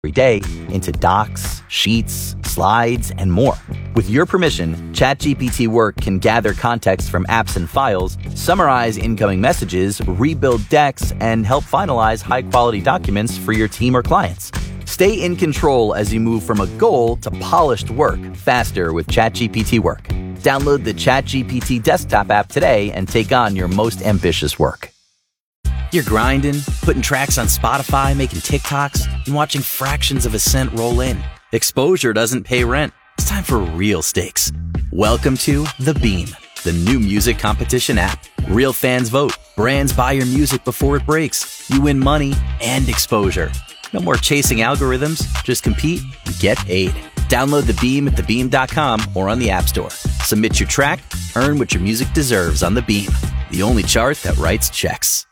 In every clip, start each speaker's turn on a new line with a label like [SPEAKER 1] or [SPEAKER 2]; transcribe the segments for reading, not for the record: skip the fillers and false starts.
[SPEAKER 1] every day into docs, sheets, slides, and more. With your permission, ChatGPT Work can gather context from apps and files, summarize incoming messages, rebuild decks, and help finalize high-quality documents for your team or clients. Stay in control as you move from a goal to polished work faster with ChatGPT Work. Download the ChatGPT desktop app today and take on your most ambitious work. You're grinding, putting tracks on Spotify, making TikToks, and watching fractions of a cent roll in. Exposure doesn't pay rent. It's time for real stakes. Welcome to The Beam, the new music competition app. Real fans vote. Brands buy your music before it breaks. You win money and exposure. No more chasing algorithms. Just compete and get paid. Download The Beam at thebeam.com or on the App Store. Submit your track, earn what your music deserves on The Beam, the only chart that writes checks.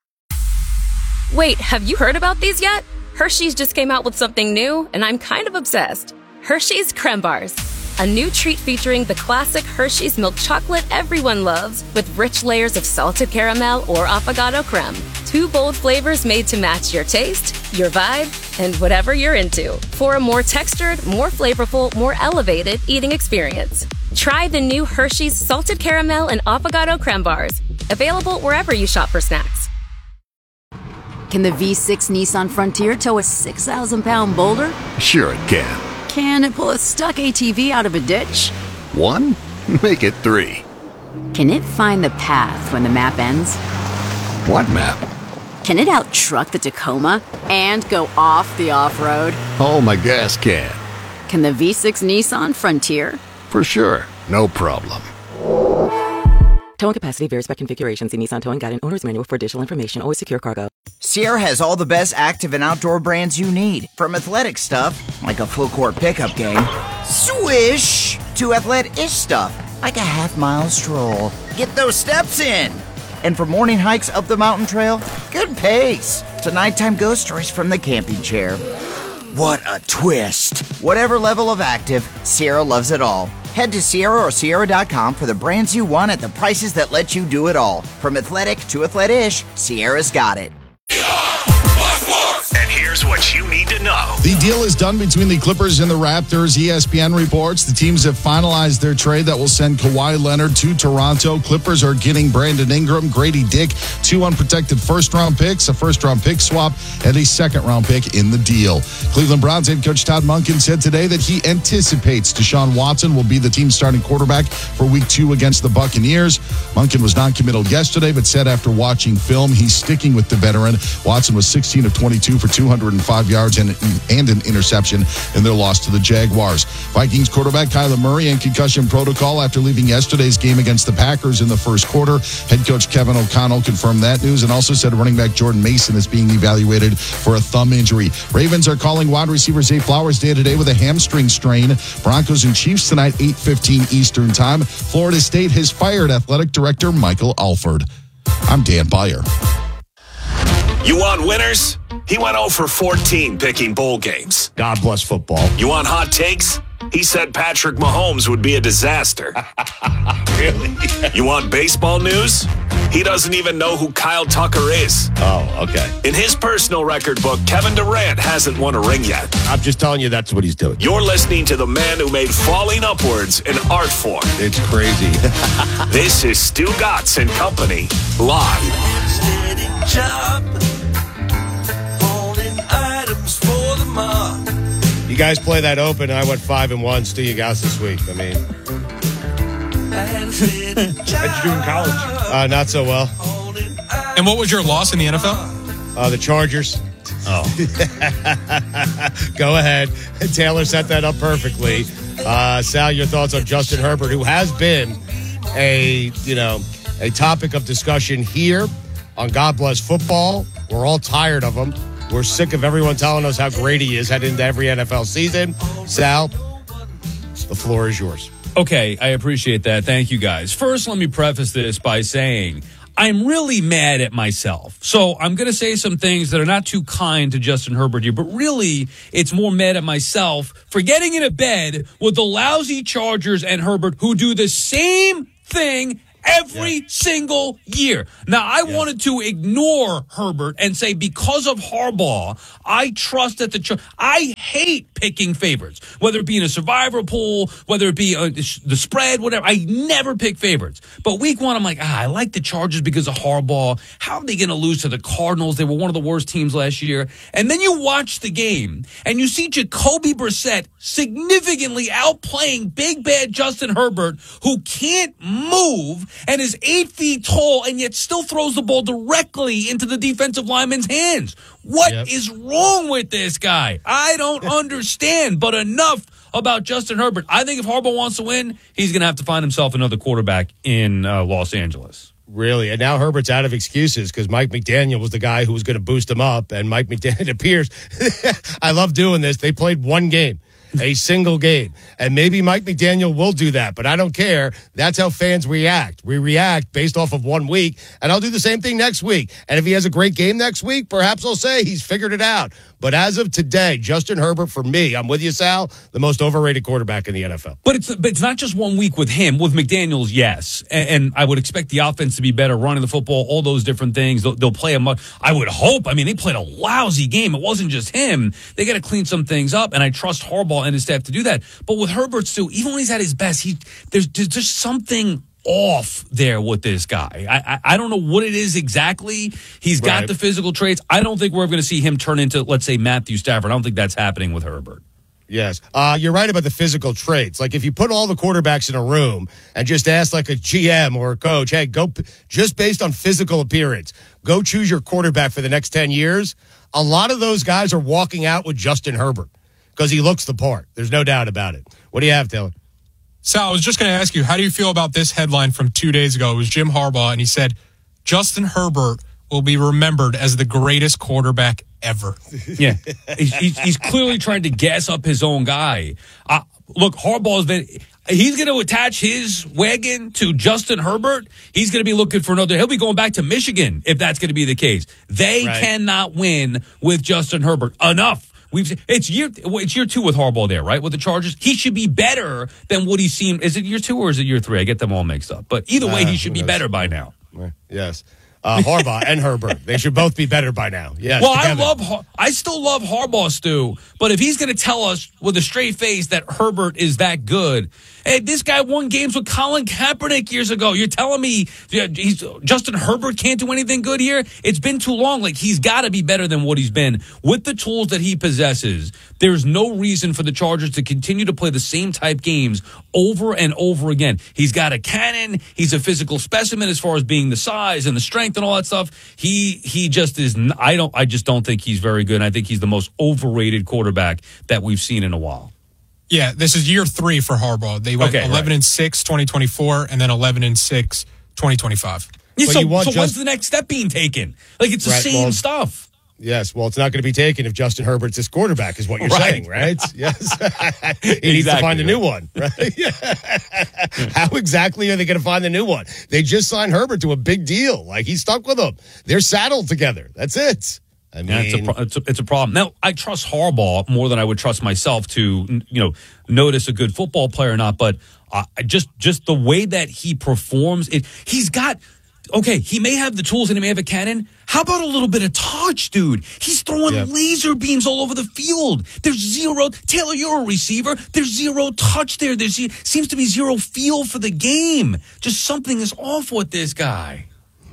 [SPEAKER 2] Wait, have you heard about these yet? Hershey's just came out with something new, and I'm kind of obsessed. Hershey's Crème Bars. A new treat featuring the classic Hershey's milk chocolate everyone loves, with rich layers of salted caramel or affogato creme. 2 bold flavors made to match your taste, your vibe, and whatever you're into, for a more textured, more flavorful, more elevated eating experience. Try the new Hershey's salted caramel and affogato crème bars. Available wherever you shop for snacks.
[SPEAKER 3] Can the V6 Nissan Frontier tow a 6,000-pound boulder?
[SPEAKER 4] Sure it can.
[SPEAKER 3] Can it pull a stuck ATV out of a ditch?
[SPEAKER 4] 1? Make it 3.
[SPEAKER 3] Can it find the path when the map ends?
[SPEAKER 4] What map?
[SPEAKER 3] Can it out-truck the Tacoma and go off the off-road?
[SPEAKER 4] Oh, my gas can.
[SPEAKER 3] Can the V6 Nissan Frontier?
[SPEAKER 4] For sure. No problem.
[SPEAKER 5] Towing capacity varies by configuration. See Nissan Towing Guide and Owner's Manual for additional information. Always secure cargo.
[SPEAKER 6] Sierra has all the best active and outdoor brands you need. From athletic stuff, like a full court pickup game, swish, to athletic-ish stuff, like a half-mile stroll. Get those steps in. And for morning hikes up the mountain trail, good pace. To nighttime ghost stories from the camping chair. What a twist. Whatever level of active, Sierra loves it all. Head to Sierra or Sierra.com for the brands you want at the prices that let you do it all. From athletic to athletic-ish, Sierra's got it.
[SPEAKER 7] And here's what you need to know.
[SPEAKER 8] The deal is done between the Clippers and the Raptors. ESPN reports the teams have finalized their trade that will send Kawhi Leonard to Toronto. Clippers are getting Brandon Ingram, Grady Dick, 2 unprotected first-round picks, a first-round pick swap, and a second-round pick in the deal. Cleveland Browns head coach Todd Monken said today that he anticipates Deshaun Watson will be the team's starting quarterback for Week 2 against the Buccaneers. Monken was non-committal yesterday, but said after watching film, he's sticking with the veteran. Watson was 16 of 22 for 205 yards and an interception in their loss to the Jaguars. Vikings quarterback Kyler Murray in concussion protocol after leaving yesterday's game against the Packers in the first quarter. Head coach Kevin O'Connell confirmed that news and also said running back Jordan Mason is being evaluated for a thumb injury. Ravens are calling wide receiver Zay Flowers day to day with a hamstring strain. Broncos and Chiefs tonight, 8:15 Eastern time. Florida State has fired athletic director Michael Alford. I'm Dan Beyer.
[SPEAKER 7] You want winners? He went 0 for 14 picking bowl games.
[SPEAKER 8] God bless football.
[SPEAKER 7] You want hot takes? He said Patrick Mahomes would be a disaster.
[SPEAKER 8] Really?
[SPEAKER 7] You want baseball news? He doesn't even know who Kyle Tucker is.
[SPEAKER 8] Oh, okay.
[SPEAKER 7] In his personal record book, Kevin Durant hasn't won a ring yet.
[SPEAKER 8] I'm just telling you that's what he's doing.
[SPEAKER 7] You're listening to the man who made falling upwards an art form.
[SPEAKER 8] It's crazy.
[SPEAKER 7] This is Stu Gatz and Company, live.
[SPEAKER 9] You guys play that open. I went 5-1. Stu, you got this week. I mean,
[SPEAKER 10] how'd you do in college?
[SPEAKER 9] Not so well.
[SPEAKER 10] And what was your loss in the NFL?
[SPEAKER 9] The Chargers.
[SPEAKER 10] Oh,
[SPEAKER 9] go ahead. Taylor set that up perfectly. Sal, your thoughts on Justin Herbert, who has been a topic of discussion here on God Bless Football. We're all tired of him. We're sick of everyone telling us how great he is heading into every NFL season. Sal, the floor is yours.
[SPEAKER 11] Okay, I appreciate that. Thank you, guys. First, let me preface this by saying I'm really mad at myself. So I'm going to say some things that are not too kind to Justin Herbert here, but really it's more mad at myself for getting into bed with the lousy Chargers and Herbert who do the same thing Every single year. Now, I wanted to ignore Herbert and say because of Harbaugh, I trust that I hate picking favorites, whether it be in a survivor pool, whether it be the spread, whatever. I never pick favorites. But week one, I'm like, I like the Chargers because of Harbaugh. How are they going to lose to the Cardinals? They were one of the worst teams last year. And then you watch the game and you see Jacoby Brissett significantly outplaying big bad Justin Herbert, who can't move and is 8 feet tall and yet still throws the ball directly into the defensive lineman's hands. What is wrong with this guy? I don't understand, but enough about Justin Herbert. I think if Harbaugh wants to win, he's going to have to find himself another quarterback in Los Angeles.
[SPEAKER 9] Really? And now Herbert's out of excuses because Mike McDaniel was the guy who was going to boost him up. And Mike McDaniel, it appears, I love doing this, they played one game. A single game. And maybe Mike McDaniel will do that, but I don't care. That's how fans react. We react based off of 1 week, and I'll do the same thing next week. And if he has a great game next week, perhaps I'll say he's figured it out. But as of today, Justin Herbert, for me, I'm with you, Sal, the most overrated quarterback in the NFL.
[SPEAKER 11] But it's not just 1 week with him. With McDaniels, yes. And I would expect the offense to be better, running the football, all those different things. They'll play a much, I would hope. I mean, they played a lousy game. It wasn't just him. They got to clean some things up, and I trust Harbaugh and his staff to do that. But with Herbert, too, even when he's at his best, there's just something off there with this guy. I don't know what it is exactly. He's got the physical traits. I don't think we're ever going to see him turn into, let's say, Matthew Stafford. I don't think that's happening with Herbert.
[SPEAKER 9] Yes. You're right about the physical traits. Like if you put all the quarterbacks in a room and just ask like a GM or a coach, hey, go just based on physical appearance, go choose your quarterback for the next 10 years. A lot of those guys are walking out with Justin Herbert because he looks the part. There's no doubt about it. What do you have, Taylor?
[SPEAKER 10] Sal, I was just going to ask you, how do you feel about this headline from 2 days ago? It was Jim Harbaugh, and he said, Justin Herbert will be remembered as the greatest quarterback ever.
[SPEAKER 11] Yeah, he's clearly trying to gas up his own guy. Look, he's going to attach his wagon to Justin Herbert. He's going to be looking for he'll be going back to Michigan if that's going to be the case. They cannot win with Justin Herbert. Enough. It's year 2 with Harbaugh there, right? With the Chargers, he should be better than what he's seen. Is it year 2 or is it year 3? I get them all mixed up. But either way, he should be better by now.
[SPEAKER 9] Yes. Harbaugh and Herbert, they should both be better by now. Yes.
[SPEAKER 11] Well, I still love Harbaugh, Stu. But if he's going to tell us with a straight face that Herbert is that good, hey, this guy won games with Colin Kaepernick years ago. You're telling me Justin Herbert can't do anything good here? It's been too long. Like, he's got to be better than what he's been. With the tools that he possesses, there's no reason for the Chargers to continue to play the same type games over and over again. He's got a cannon. He's a physical specimen as far as being the size and the strength and all that stuff. He just is. I just don't think he's very good. And I think he's the most overrated quarterback that we've seen in a while.
[SPEAKER 10] Yeah, this is year 3 for Harbaugh. They went 11-6, 2024, and then 11-6, 2025.
[SPEAKER 11] Yeah, so when's the next step being taken? Like, it's the same stuff.
[SPEAKER 9] Yes, well, it's not going to be taken if Justin Herbert's his quarterback, is what you're saying, right? Yes. He needs to find a new one, right? How exactly are they going to find the new one? They just signed Herbert to a big deal. Like, he's stuck with them. They're saddled together. That's it. I mean,
[SPEAKER 11] it's a problem. Now, I trust Harbaugh more than I would trust myself to, notice a good football player or not. But just the way that he performs, he's got. Okay, he may have the tools and he may have a cannon. How about a little bit of touch, dude? He's throwing laser beams all over the field. There's zero. Taylor, you're a receiver. There's zero touch there. There seems to be zero feel for the game. Just something is off with this guy.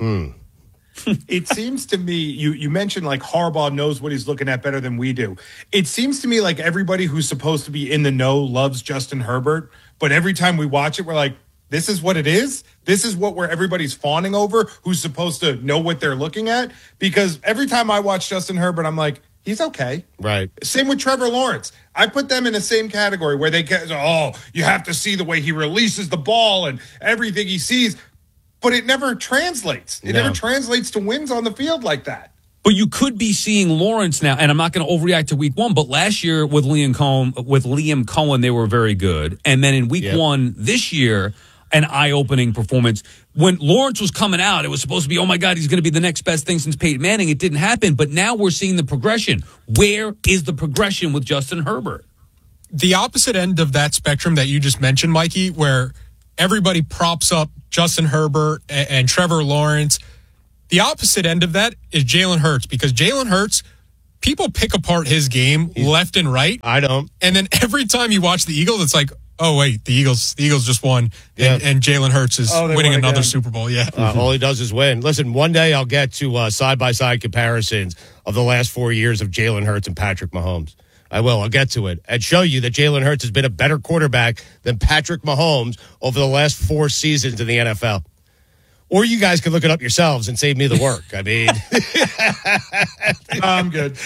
[SPEAKER 12] It seems to me, you mentioned like Harbaugh knows what he's looking at better than we do. It seems to me like everybody who's supposed to be in the know loves Justin Herbert, but every time we watch it, we're like, this is what it is? This is what everybody's fawning over, who's supposed to know what they're looking at? Because every time I watch Justin Herbert, I'm like, he's okay.
[SPEAKER 9] Right.
[SPEAKER 12] Same with Trevor Lawrence. I put them in the same category where they get, you have to see the way he releases the ball and everything he sees. But it never translates. It never translates to wins on the field like that.
[SPEAKER 11] But you could be seeing Lawrence now, and I'm not going to overreact to week 1, but last year with Liam Cohen, they were very good. And then in week 1 this year, an eye-opening performance. When Lawrence was coming out, it was supposed to be, oh my God, he's going to be the next best thing since Peyton Manning. It didn't happen, but now we're seeing the progression. Where is the progression with Justin Herbert?
[SPEAKER 10] The opposite end of that spectrum that you just mentioned, Mikey, where everybody props up Justin Herbert and Trevor Lawrence. The opposite end of that is Jalen Hurts, because Jalen Hurts, people pick apart his game left and right.
[SPEAKER 9] I don't.
[SPEAKER 10] And then every time you watch the Eagles, it's like, oh, wait, the Eagles just won, and Jalen Hurts is winning another Super Bowl. Yeah.
[SPEAKER 9] All he does is win. Listen, one day I'll get to side-by-side comparisons of the last 4 years of Jalen Hurts and Patrick Mahomes. I will. I'll get to it and show you that Jalen Hurts has been a better quarterback than Patrick Mahomes over the last 4 seasons in the NFL. Or you guys can look it up yourselves and save me the work. I mean,
[SPEAKER 12] I'm good.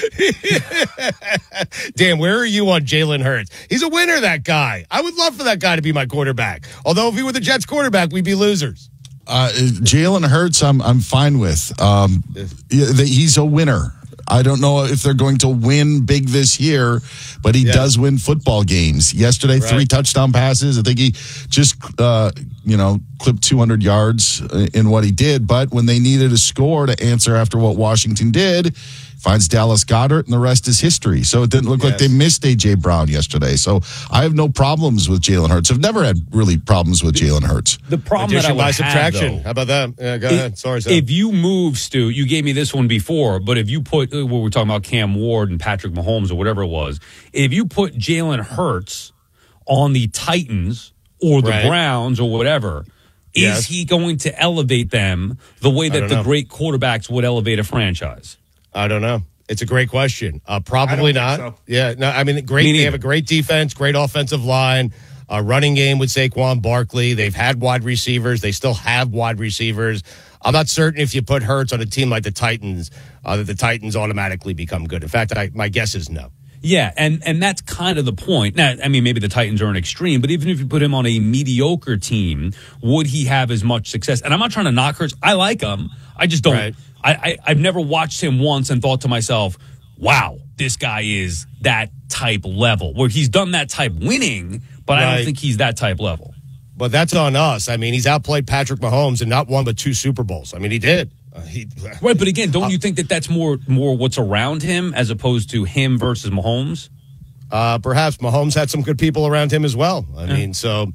[SPEAKER 9] Dan, where are you on Jalen Hurts? He's a winner, that guy. I would love for that guy to be my quarterback. Although if he were the Jets quarterback, we'd be losers.
[SPEAKER 8] Jalen Hurts, I'm fine with. He's a winner. I don't know if they're going to win big this year, but he does win football games. Yesterday, 3 touchdown passes. I think he just, clipped 200 yards in what he did. But when they needed a score to answer after what Washington did, finds Dallas Goedert, and the rest is history. So it didn't look like they missed A.J. Brown yesterday. So I have no problems with Jalen Hurts. I've never had really problems with Jalen Hurts.
[SPEAKER 11] The problem that I would have, though,
[SPEAKER 9] how about that? Yeah, go ahead. Sorry, Sam.
[SPEAKER 11] If you move, Stu, you gave me this one before, but if you put, what we're talking about, Cam Ward and Patrick Mahomes or whatever it was, if you put Jalen Hurts on the Titans or the Browns or whatever, is he going to elevate them the way that the great quarterbacks would elevate a franchise?
[SPEAKER 9] I don't know. It's a great question. Probably not. So. Yeah. No. I mean, great. They have a great defense, great offensive line, running game with Saquon Barkley. They've had wide receivers. They still have wide receivers. I'm not certain if you put Hurts on a team like the Titans, that the Titans automatically become good. In fact, my guess is no.
[SPEAKER 11] Yeah, and that's kind of the point. Now, I mean, maybe the Titans are an extreme, but even if you put him on a mediocre team, would he have as much success? And I'm not trying to knock Hurts. I like him. I just don't. Right. I've never watched him once and thought to myself, wow, this guy is that type level. Where he's done that type winning, but I don't think he's that type level.
[SPEAKER 9] But that's on us. I mean, he's outplayed Patrick Mahomes and not one but 2 Super Bowls. I mean, he did.
[SPEAKER 11] Right, but again, don't you think that that's more what's around him as opposed to him versus Mahomes?
[SPEAKER 9] Perhaps Mahomes had some good people around him as well. I mean, so...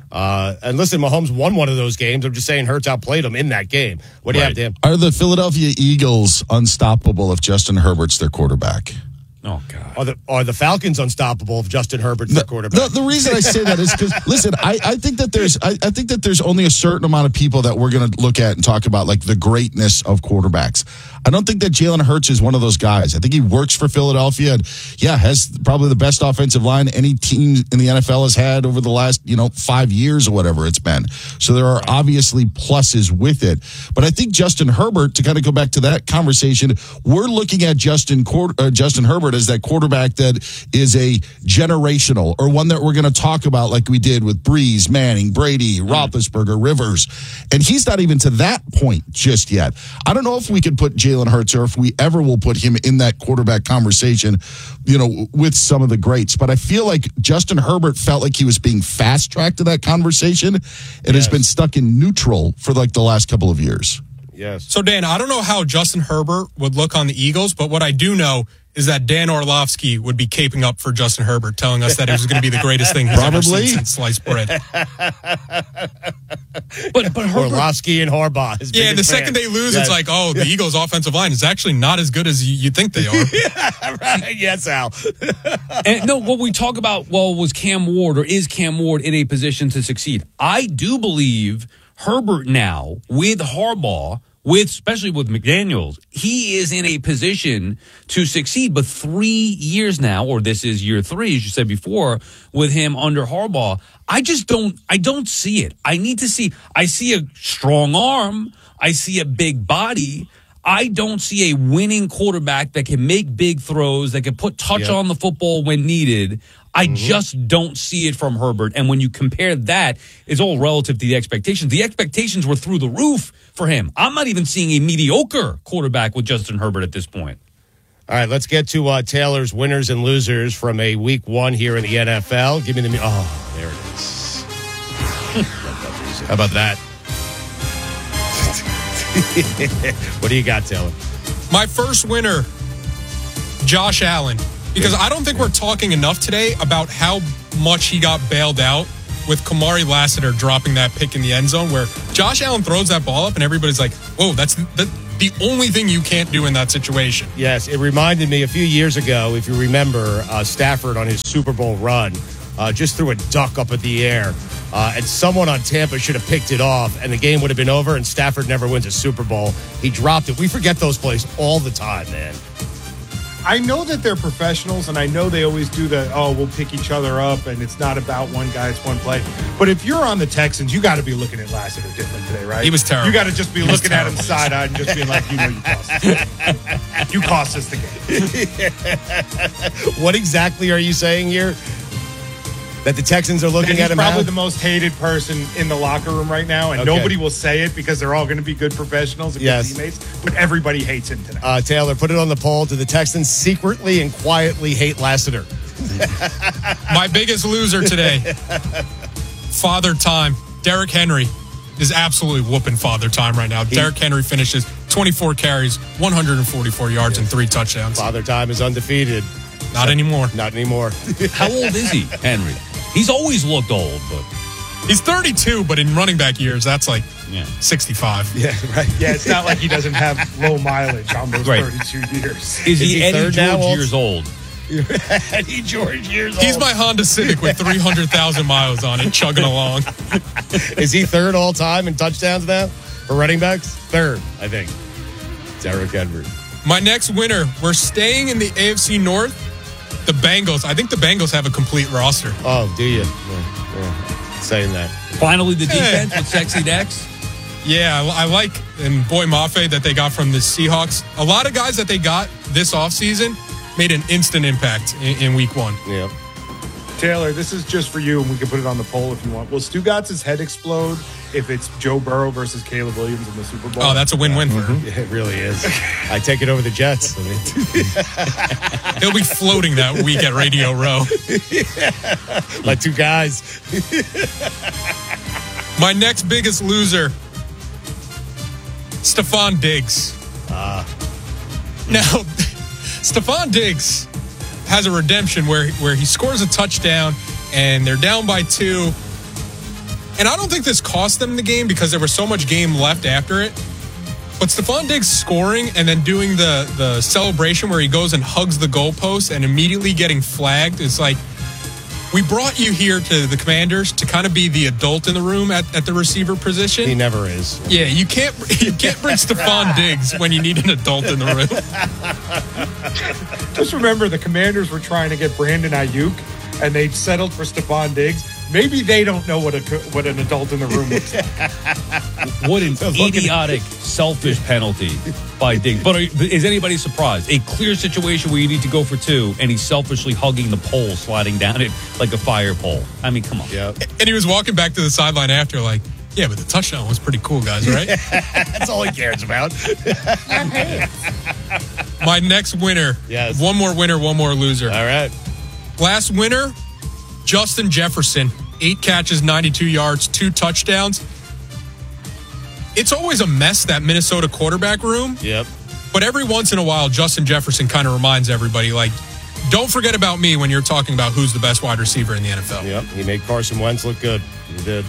[SPEAKER 9] and listen, Mahomes won one of those games. I'm just saying Hurts outplayed him in that game. What do you have, Dan?
[SPEAKER 8] Are the Philadelphia Eagles unstoppable if Justin Herbert's their quarterback?
[SPEAKER 11] Oh, God.
[SPEAKER 9] Are the Falcons unstoppable if Justin Herbert's their quarterback?
[SPEAKER 8] The reason I say that is because, listen, I think that there's only a certain amount of people that we're going to look at and talk about, like, the greatness of quarterbacks. I don't think that Jalen Hurts is one of those guys. I think he works for Philadelphia and, has probably the best offensive line any team in the NFL has had over the last, 5 years or whatever it's been. So there are obviously pluses with it. But I think Justin Herbert, to kind of go back to that conversation, we're looking at Justin Herbert as that quarterback that is a generational, or one that we're going to talk about like we did with Breeze, Manning, Brady, Roethlisberger, Rivers. And he's not even to that point just yet. I don't know if we could put Jalen Hurts, or if we ever will put him in that quarterback conversation, with some of the greats. But I feel like Justin Herbert felt like he was being fast-tracked to that conversation and has been stuck in neutral for like the last couple of years.
[SPEAKER 9] Yes.
[SPEAKER 10] So, Dan, I don't know how Justin Herbert would look on the Eagles, but what I do know is that Dan Orlovsky would be caping up for Justin Herbert, telling us that it was going to be the greatest thing he's ever seen since sliced bread.
[SPEAKER 11] But Herbert,
[SPEAKER 9] Orlovsky and Harbaugh.
[SPEAKER 10] Yeah, the second they lose, it's like, the Eagles' offensive line is actually not as good as you think they are.
[SPEAKER 9] Yeah, right. Yes, Al.
[SPEAKER 11] And no, what we talk about, was Cam Ward, or is Cam Ward in a position to succeed? I do believe Herbert now, with Harbaugh, especially with McDaniels, he is in a position to succeed. But 3 years now, or this is year 3, as you said before, with him under Harbaugh, I don't see it. I see a strong arm. I see a big body. I don't see a winning quarterback that can make big throws, that can put touch on the football when needed. I just don't see it from Herbert. And when you compare that, it's all relative to the expectations. The expectations were through the roof for him. I'm not even seeing a mediocre quarterback with Justin Herbert at this point.
[SPEAKER 9] All right, let's get to Taylor's winners and losers from a week 1 here in the NFL. Give me the... Oh, there it is. How about that? What do you got, Taylor?
[SPEAKER 10] My first winner, Josh Allen. Because I don't think we're talking enough today about how much he got bailed out with Kamari Lassiter dropping that pick in the end zone where Josh Allen throws that ball up and everybody's like, whoa, that's the only thing you can't do in that situation.
[SPEAKER 9] Yes, it reminded me a few years ago, if you remember, Stafford on his Super Bowl run just threw a duck up at the air. And someone on Tampa should have picked it off, and the game would have been over, and Stafford never wins a Super Bowl. He dropped it. We forget those plays all the time, man.
[SPEAKER 12] I know that they're professionals, and I know they always do we'll pick each other up, and it's not about one guy, it's one play. But if you're on the Texans, you got to be looking at Lassiter different today, right?
[SPEAKER 10] He was terrible.
[SPEAKER 12] You got to just be looking at him side-eyed and just being like, you cost us. You cost us the game.
[SPEAKER 9] What exactly are you saying here? That the Texans are looking at him
[SPEAKER 12] probably
[SPEAKER 9] now?
[SPEAKER 12] the most hated person in the locker room right now, and nobody will say it because they're all going to be good professionals and good teammates, but everybody hates him today.
[SPEAKER 9] Taylor, put it on the poll. Do the Texans secretly and quietly hate Lassiter?
[SPEAKER 10] My biggest loser today, Father Time. Derrick Henry is absolutely whooping Father Time right now. Derrick Henry finishes 24 carries, 144 yards, and 3 touchdowns.
[SPEAKER 9] Father Time is undefeated.
[SPEAKER 10] Not anymore.
[SPEAKER 9] Not anymore.
[SPEAKER 11] How old is he, Henry? He's always looked old, but
[SPEAKER 10] he's 32, but in running back years, that's like 65.
[SPEAKER 9] Yeah, right.
[SPEAKER 12] Yeah, it's not like he doesn't have low mileage on those 32 years.
[SPEAKER 11] Is he Eddie George years old?
[SPEAKER 9] Eddie George years old.
[SPEAKER 10] He's my Honda Civic with 300,000 miles on it, chugging along.
[SPEAKER 9] Is he third all time in touchdowns now for running backs? Third, I think. Derrick Henry.
[SPEAKER 10] My next winner, we're staying in the AFC North. The Bengals. I think the Bengals have a complete roster.
[SPEAKER 9] Oh, do you? Yeah. Saying that.
[SPEAKER 11] Finally, the defense with Sexy Dex.
[SPEAKER 10] Yeah, I like, and Boy Mafe that they got from the Seahawks. A lot of guys that they got this offseason made an instant impact in week 1.
[SPEAKER 9] Yeah.
[SPEAKER 12] Taylor, this is just for you, and we can put it on the poll if you want. Will Stugatz's head explode if it's Joe Burrow versus Caleb Williams in the Super Bowl?
[SPEAKER 10] Oh, that's a win-win for him.
[SPEAKER 9] Yeah, it really is. I take it over the Jets.
[SPEAKER 10] He'll be floating that week at Radio Row.
[SPEAKER 9] My 2 guys.
[SPEAKER 10] My next biggest loser, Stephon Diggs. Now, Stephon Diggs has a redemption where he scores a touchdown and they're down by 2. And I don't think this cost them the game because there was so much game left after it. But Stephon Diggs scoring and then doing the celebration where he goes and hugs the goalpost and immediately getting flagged is like, we brought you here to the Commanders to kind of be the adult in the room at the receiver position.
[SPEAKER 9] He never is.
[SPEAKER 10] Yeah, you can't bring Stephon Diggs when you need an adult in the room.
[SPEAKER 12] Just remember, the Commanders were trying to get Brandon Ayuk, and they settled for Stephon Diggs. Maybe they don't know what an adult in the room looks like.
[SPEAKER 11] What an idiotic, selfish penalty by Diggs. But is anybody surprised? A clear situation where you need to go for 2, and he's selfishly hugging the pole, sliding down it like a fire pole. I mean, come on.
[SPEAKER 9] Yeah.
[SPEAKER 10] And he was walking back to the sideline after like, yeah, but the touchdown was pretty cool, guys, right?
[SPEAKER 9] That's all he cares about.
[SPEAKER 10] My next winner.
[SPEAKER 9] Yes.
[SPEAKER 10] One more winner, one more loser.
[SPEAKER 9] All right.
[SPEAKER 10] Last winner, Justin Jefferson. 8 catches, 92 yards, 2 touchdowns. It's always a mess, that Minnesota quarterback room.
[SPEAKER 9] Yep.
[SPEAKER 10] But every once in a while, Justin Jefferson kind of reminds everybody, like, don't forget about me when you're talking about who's the best wide receiver in the NFL.
[SPEAKER 9] Yep. He made Carson Wentz look good. He did.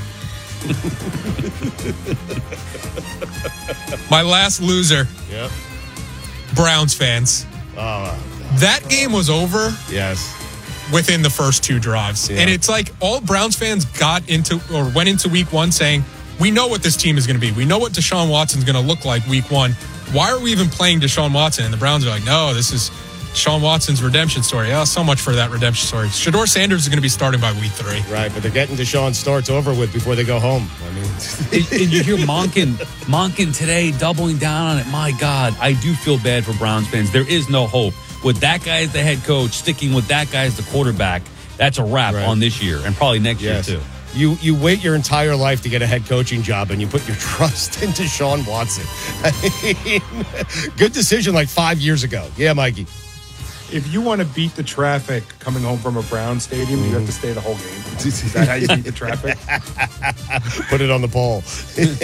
[SPEAKER 10] My last loser.
[SPEAKER 9] Yep.
[SPEAKER 10] Browns fans.
[SPEAKER 9] Oh,
[SPEAKER 10] that game was over.
[SPEAKER 9] Yes.
[SPEAKER 10] Within the first 2 drives.
[SPEAKER 9] Yeah.
[SPEAKER 10] And it's like all Browns fans went into week 1 saying, we know what this team is going to be. We know what Deshaun Watson's going to look like week 1. Why are we even playing Deshaun Watson? And the Browns are like, no, this is Deshaun Watson's redemption story. Oh, so much for that redemption story. Shedeur Sanders is going to be starting by week 3.
[SPEAKER 9] Right, but they're getting Deshaun's starts over with before they go home. I mean,
[SPEAKER 11] and you hear Monken today doubling down on it. My God, I do feel bad for Browns fans. There is no hope. With that guy as the head coach, sticking with that guy as the quarterback, that's a wrap on this year and probably next year too.
[SPEAKER 9] You wait your entire life to get a head coaching job, and you put your trust into Deshaun Watson. I mean, good decision like 5 years ago. Yeah, Mikey.
[SPEAKER 12] If you want to beat the traffic coming home from a Brown stadium, you have to stay the whole game. Is that how you beat the traffic?
[SPEAKER 9] Put it on the poll.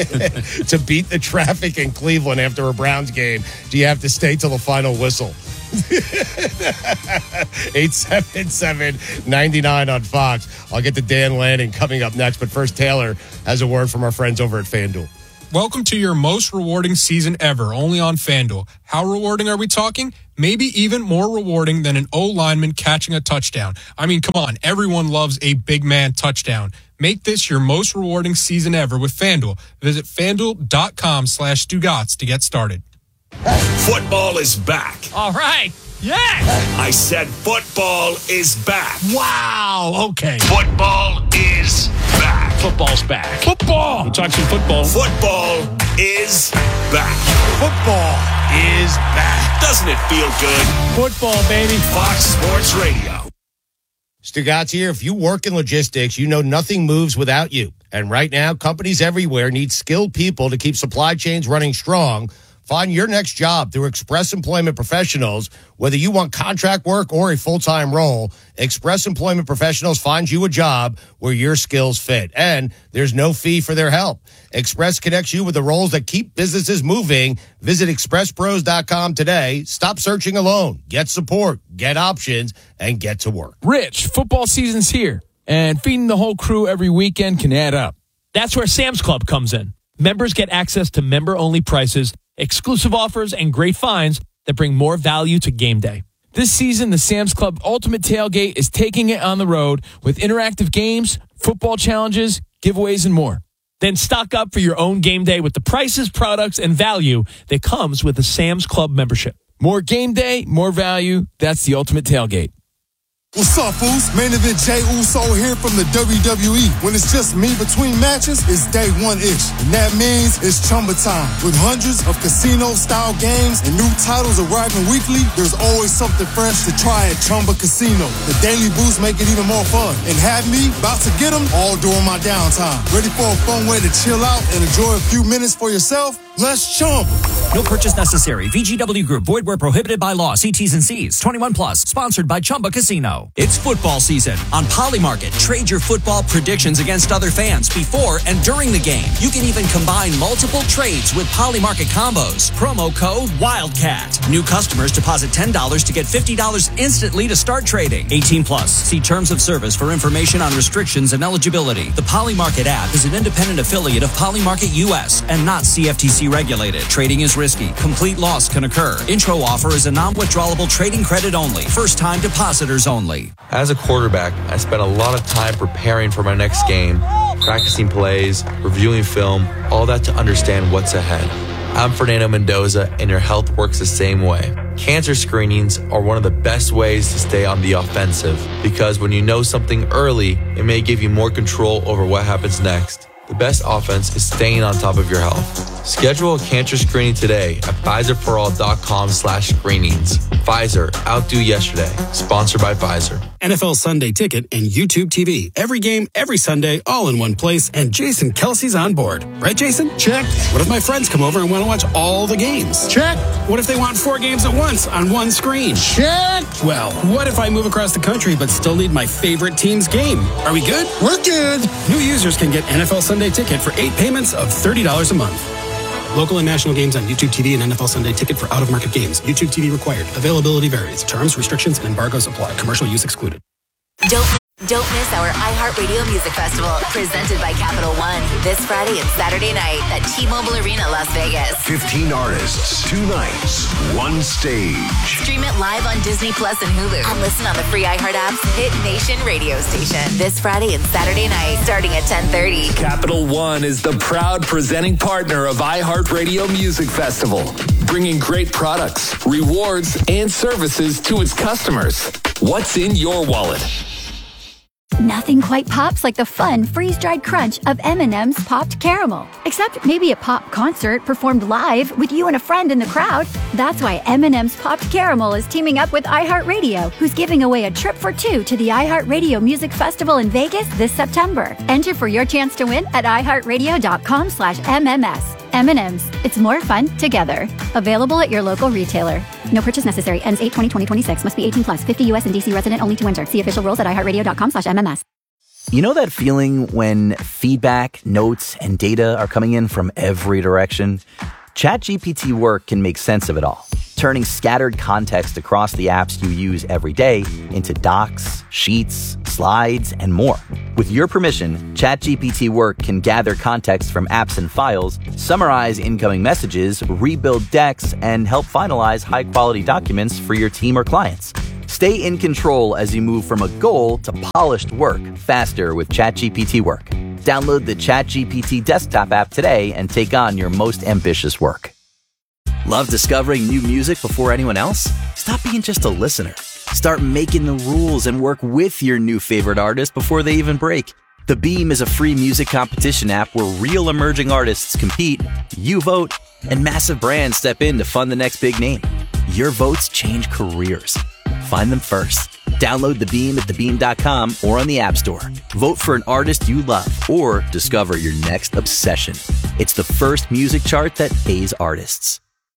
[SPEAKER 9] To beat the traffic in Cleveland after a Browns game, do you have to stay till the final whistle? 877-99 on Fox. I'll get to Dan Lanning coming up next, but first Taylor has a word from our friends over at FanDuel.
[SPEAKER 10] Welcome to your most rewarding season ever, only on FanDuel. How rewarding are we talking? Maybe even more rewarding than an O-lineman catching a touchdown. I mean, come on, everyone loves a big man touchdown. Make this your most rewarding season ever with FanDuel. Visit FanDuel.com/Stugotz to get started.
[SPEAKER 7] Football is back.
[SPEAKER 13] All right. Yeah.
[SPEAKER 7] I said football is back.
[SPEAKER 13] Wow. Okay.
[SPEAKER 7] Football is back.
[SPEAKER 13] Football's back. Football. We'll talk some football.
[SPEAKER 7] Football is back.
[SPEAKER 9] Football is back.
[SPEAKER 7] Doesn't it feel good?
[SPEAKER 13] Football, baby.
[SPEAKER 7] Fox Sports Radio.
[SPEAKER 9] Stugotz here. If you work in logistics, you know nothing moves without you. And right now, companies everywhere need skilled people to keep supply chains running strong. Find your next job through Express Employment Professionals. Whether you want contract work or a full-time role, Express Employment Professionals finds you a job where your skills fit. And there's no fee for their help. Express connects you with the roles that keep businesses moving. Visit expresspros.com today. Stop searching alone. Get support, get options, and get to work.
[SPEAKER 14] Rich, football season's here, and feeding the whole crew every weekend can add up. That's where Sam's Club comes in. Members get access to member-only prices, exclusive offers, and great finds that bring more value to game day. This season, the Sam's Club Ultimate Tailgate is taking it on the road with interactive games, football challenges, giveaways, and more. Then stock up for your own game day with the prices, products, and value that comes with a Sam's Club membership. More game day, more value. That's the Ultimate Tailgate.
[SPEAKER 15] What's up, fools? Main event Jey Uso here from the WWE. When it's just me between matches, it's day one-ish. And that means it's Chumba time. With hundreds of casino-style games and new titles arriving weekly, there's always something fresh to try at Chumba Casino. The daily boosts make it even more fun. And have me about to get them all during my downtime. Ready for a fun way to chill out and enjoy a few minutes for yourself? Let's Chumba.
[SPEAKER 16] No purchase necessary. VGW Group. Void where prohibited by law. See T's and C's. 21 plus. Sponsored by Chumba Casino. It's football season. On Polymarket, trade your football predictions against other fans before and during the game. You can even combine multiple trades with Polymarket combos. Promo code WILDCAT. New customers deposit $10 to get $50 instantly to start trading. 18 plus. See terms of service for information on restrictions and eligibility. The Polymarket app is an independent affiliate of Polymarket US and not CFTC regulated. Trading is risky. Complete loss can occur. Intro offer is a non-withdrawable trading credit only. First-time depositors only.
[SPEAKER 17] As a quarterback, I spent a lot of time preparing for my next game, practicing plays, reviewing film, all that to understand what's ahead. I'm Fernando Mendoza, and your health works the same way. Cancer screenings are one of the best ways to stay on the offensive, because when you know something early, it may give you more control over what happens next. The best offense is staying on top of your health. Schedule a cancer screening today at PfizerForAll.com/screenings. Pfizer, outdo yesterday. Sponsored by Pfizer.
[SPEAKER 18] NFL Sunday Ticket and YouTube TV. Every game, every Sunday, all in one place. And Jason Kelsey's on board. Right, Jason? Check. What if my friends come over and want to watch all the games? Check. What if they want 4 games at once on one screen? Check. Well, what if I move across the country but still need my favorite team's game? Are we good? We're good. New users can get NFL Sunday Ticket for 8 payments of $30 a month. Local and national games on YouTube TV and NFL Sunday Ticket for out-of-market games. YouTube TV required. Availability varies. Terms, restrictions, and embargoes apply. Commercial use excluded.
[SPEAKER 19] Don't miss our iHeartRadio Music Festival, presented by Capital One, this Friday and Saturday night at T-Mobile Arena, Las Vegas.
[SPEAKER 4] 15 artists, 2 nights, 1 stage.
[SPEAKER 19] Stream it live on Disney Plus and Hulu, and listen on the free iHeart app's Hit Nation radio station this Friday and Saturday night, starting at 10:30.
[SPEAKER 20] Capital One is the proud presenting partner of iHeartRadio Music Festival, bringing great products, rewards, and services to its customers. What's in your wallet?
[SPEAKER 21] Nothing quite pops like the fun freeze-dried crunch of M&M's Popped Caramel. Except maybe a pop concert performed live with you and a friend in the crowd. That's why M&M's Popped Caramel is teaming up with iHeartRadio, who's giving away a trip for 2 to the iHeartRadio Music Festival in Vegas this September. Enter for your chance to win at iHeartRadio.com/MMS. M&M's. It's more fun together. Available at your local retailer. No purchase necessary. Ends 8/20/2026. Must be 18 plus. 50 U.S. and D.C. resident only to enter. See official rules at iHeartRadio.com/MMS.
[SPEAKER 1] You know that feeling when feedback, notes, and data are coming in from every direction? ChatGPT Work can make sense of it all. turning scattered context across the apps you use every day into docs, sheets, slides, and more. With your permission, ChatGPT Work can gather context from apps and files, summarize incoming messages, rebuild decks, and help finalize high-quality documents for your team or clients. Stay in control as you move from a goal to polished work faster with ChatGPT Work. Download the ChatGPT desktop app today and take on your most ambitious work. Love discovering new music before anyone else? Stop being just a listener. Start making the rules and work with your new favorite artist before they even break. The Beam is a free music competition app where real emerging artists compete, you vote, and massive brands step in to fund the next big name. Your votes change careers. Find them first. Download The Beam at thebeam.com or on the App Store. Vote for an artist you love or discover your next obsession. It's the first music chart that pays artists.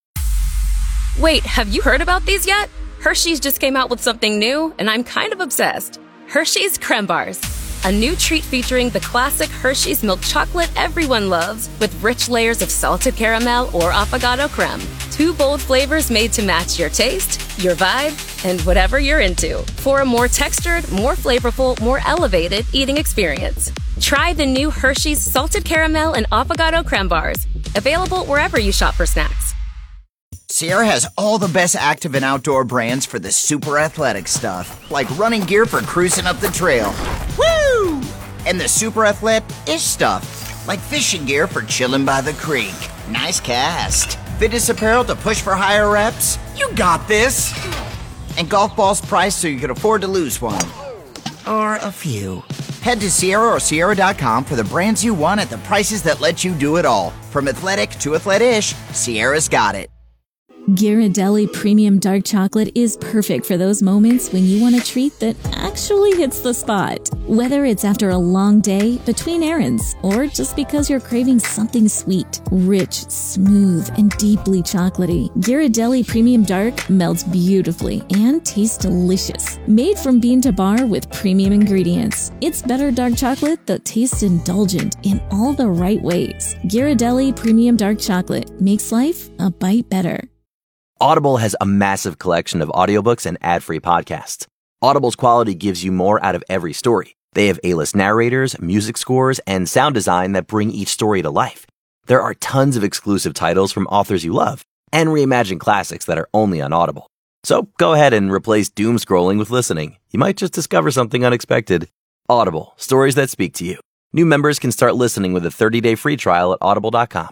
[SPEAKER 2] Wait, have you heard about these yet? Hershey's just came out with something new, and I'm kind of obsessed. Hershey's Creme Bars. A new treat featuring the classic Hershey's milk chocolate everyone loves, with rich layers of salted caramel or affogato creme. 2 bold flavors made to match your taste, your vibe, and whatever you're into, for a more textured, more flavorful, more elevated eating experience. Try the new Hershey's salted caramel and affogato creme bars. Available wherever you shop for snacks.
[SPEAKER 6] Sierra has all the best active and outdoor brands for the super athletic stuff, like running gear for cruising up the trail. Woo! And the super athletic-ish stuff, like fishing gear for chilling by the creek. Nice cast. Fitness apparel to push for higher reps. You got this. And golf balls priced so you can afford to lose one. Or a few. Head to Sierra or Sierra.com for the brands you want at the prices that let you do it all. From athletic to athletic-ish, Sierra's got it.
[SPEAKER 22] Ghirardelli Premium Dark Chocolate is perfect for those moments when you want a treat that actually hits the spot. Whether it's after a long day, between errands, or just because you're craving something sweet, rich, smooth, and deeply chocolatey, Ghirardelli Premium Dark melts beautifully and tastes delicious. Made from bean to bar with premium ingredients, it's better dark chocolate that tastes indulgent in all the right ways. Ghirardelli Premium Dark Chocolate makes life a bite better.
[SPEAKER 1] Audible has a massive collection of audiobooks and ad-free podcasts. Audible's quality gives you more out of every story. They have A-list narrators, music scores, and sound design that bring each story to life. There are tons of exclusive titles from authors you love, and reimagined classics that are only on Audible. So go ahead and replace doom scrolling with listening. You might just discover something unexpected. Audible, stories that speak to you. New members can start listening with a 30-day free trial at audible.com.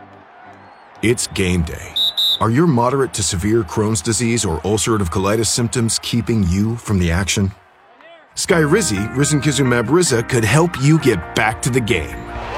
[SPEAKER 4] It's game day. Are your moderate to severe Crohn's disease or ulcerative colitis symptoms keeping you from the action? Skyrizi, risankizumab Riza, could help you get back to the game.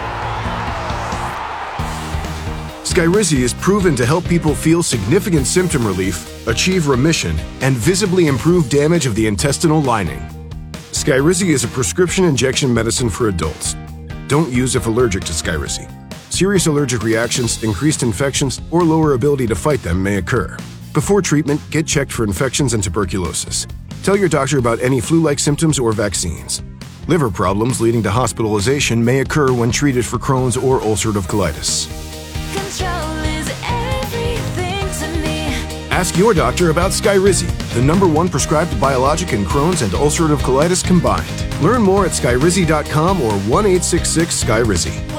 [SPEAKER 4] Skyrizi is proven to help people feel significant symptom relief, achieve remission, and visibly improve damage of the intestinal lining. Skyrizi is a prescription injection medicine for adults. Don't use if allergic to Skyrizi. Serious allergic reactions, increased infections, or lower ability to fight them may occur. Before treatment, get checked for infections and tuberculosis. Tell your doctor about any flu-like symptoms or vaccines. Liver problems leading to hospitalization may occur when treated for Crohn's or ulcerative colitis.
[SPEAKER 23] Control is everything to me.
[SPEAKER 4] Ask your doctor about Skyrizi, the #1 prescribed biologic in Crohn's and ulcerative colitis combined. Learn more at skyrizi.com or 1-866-SKYRIZI.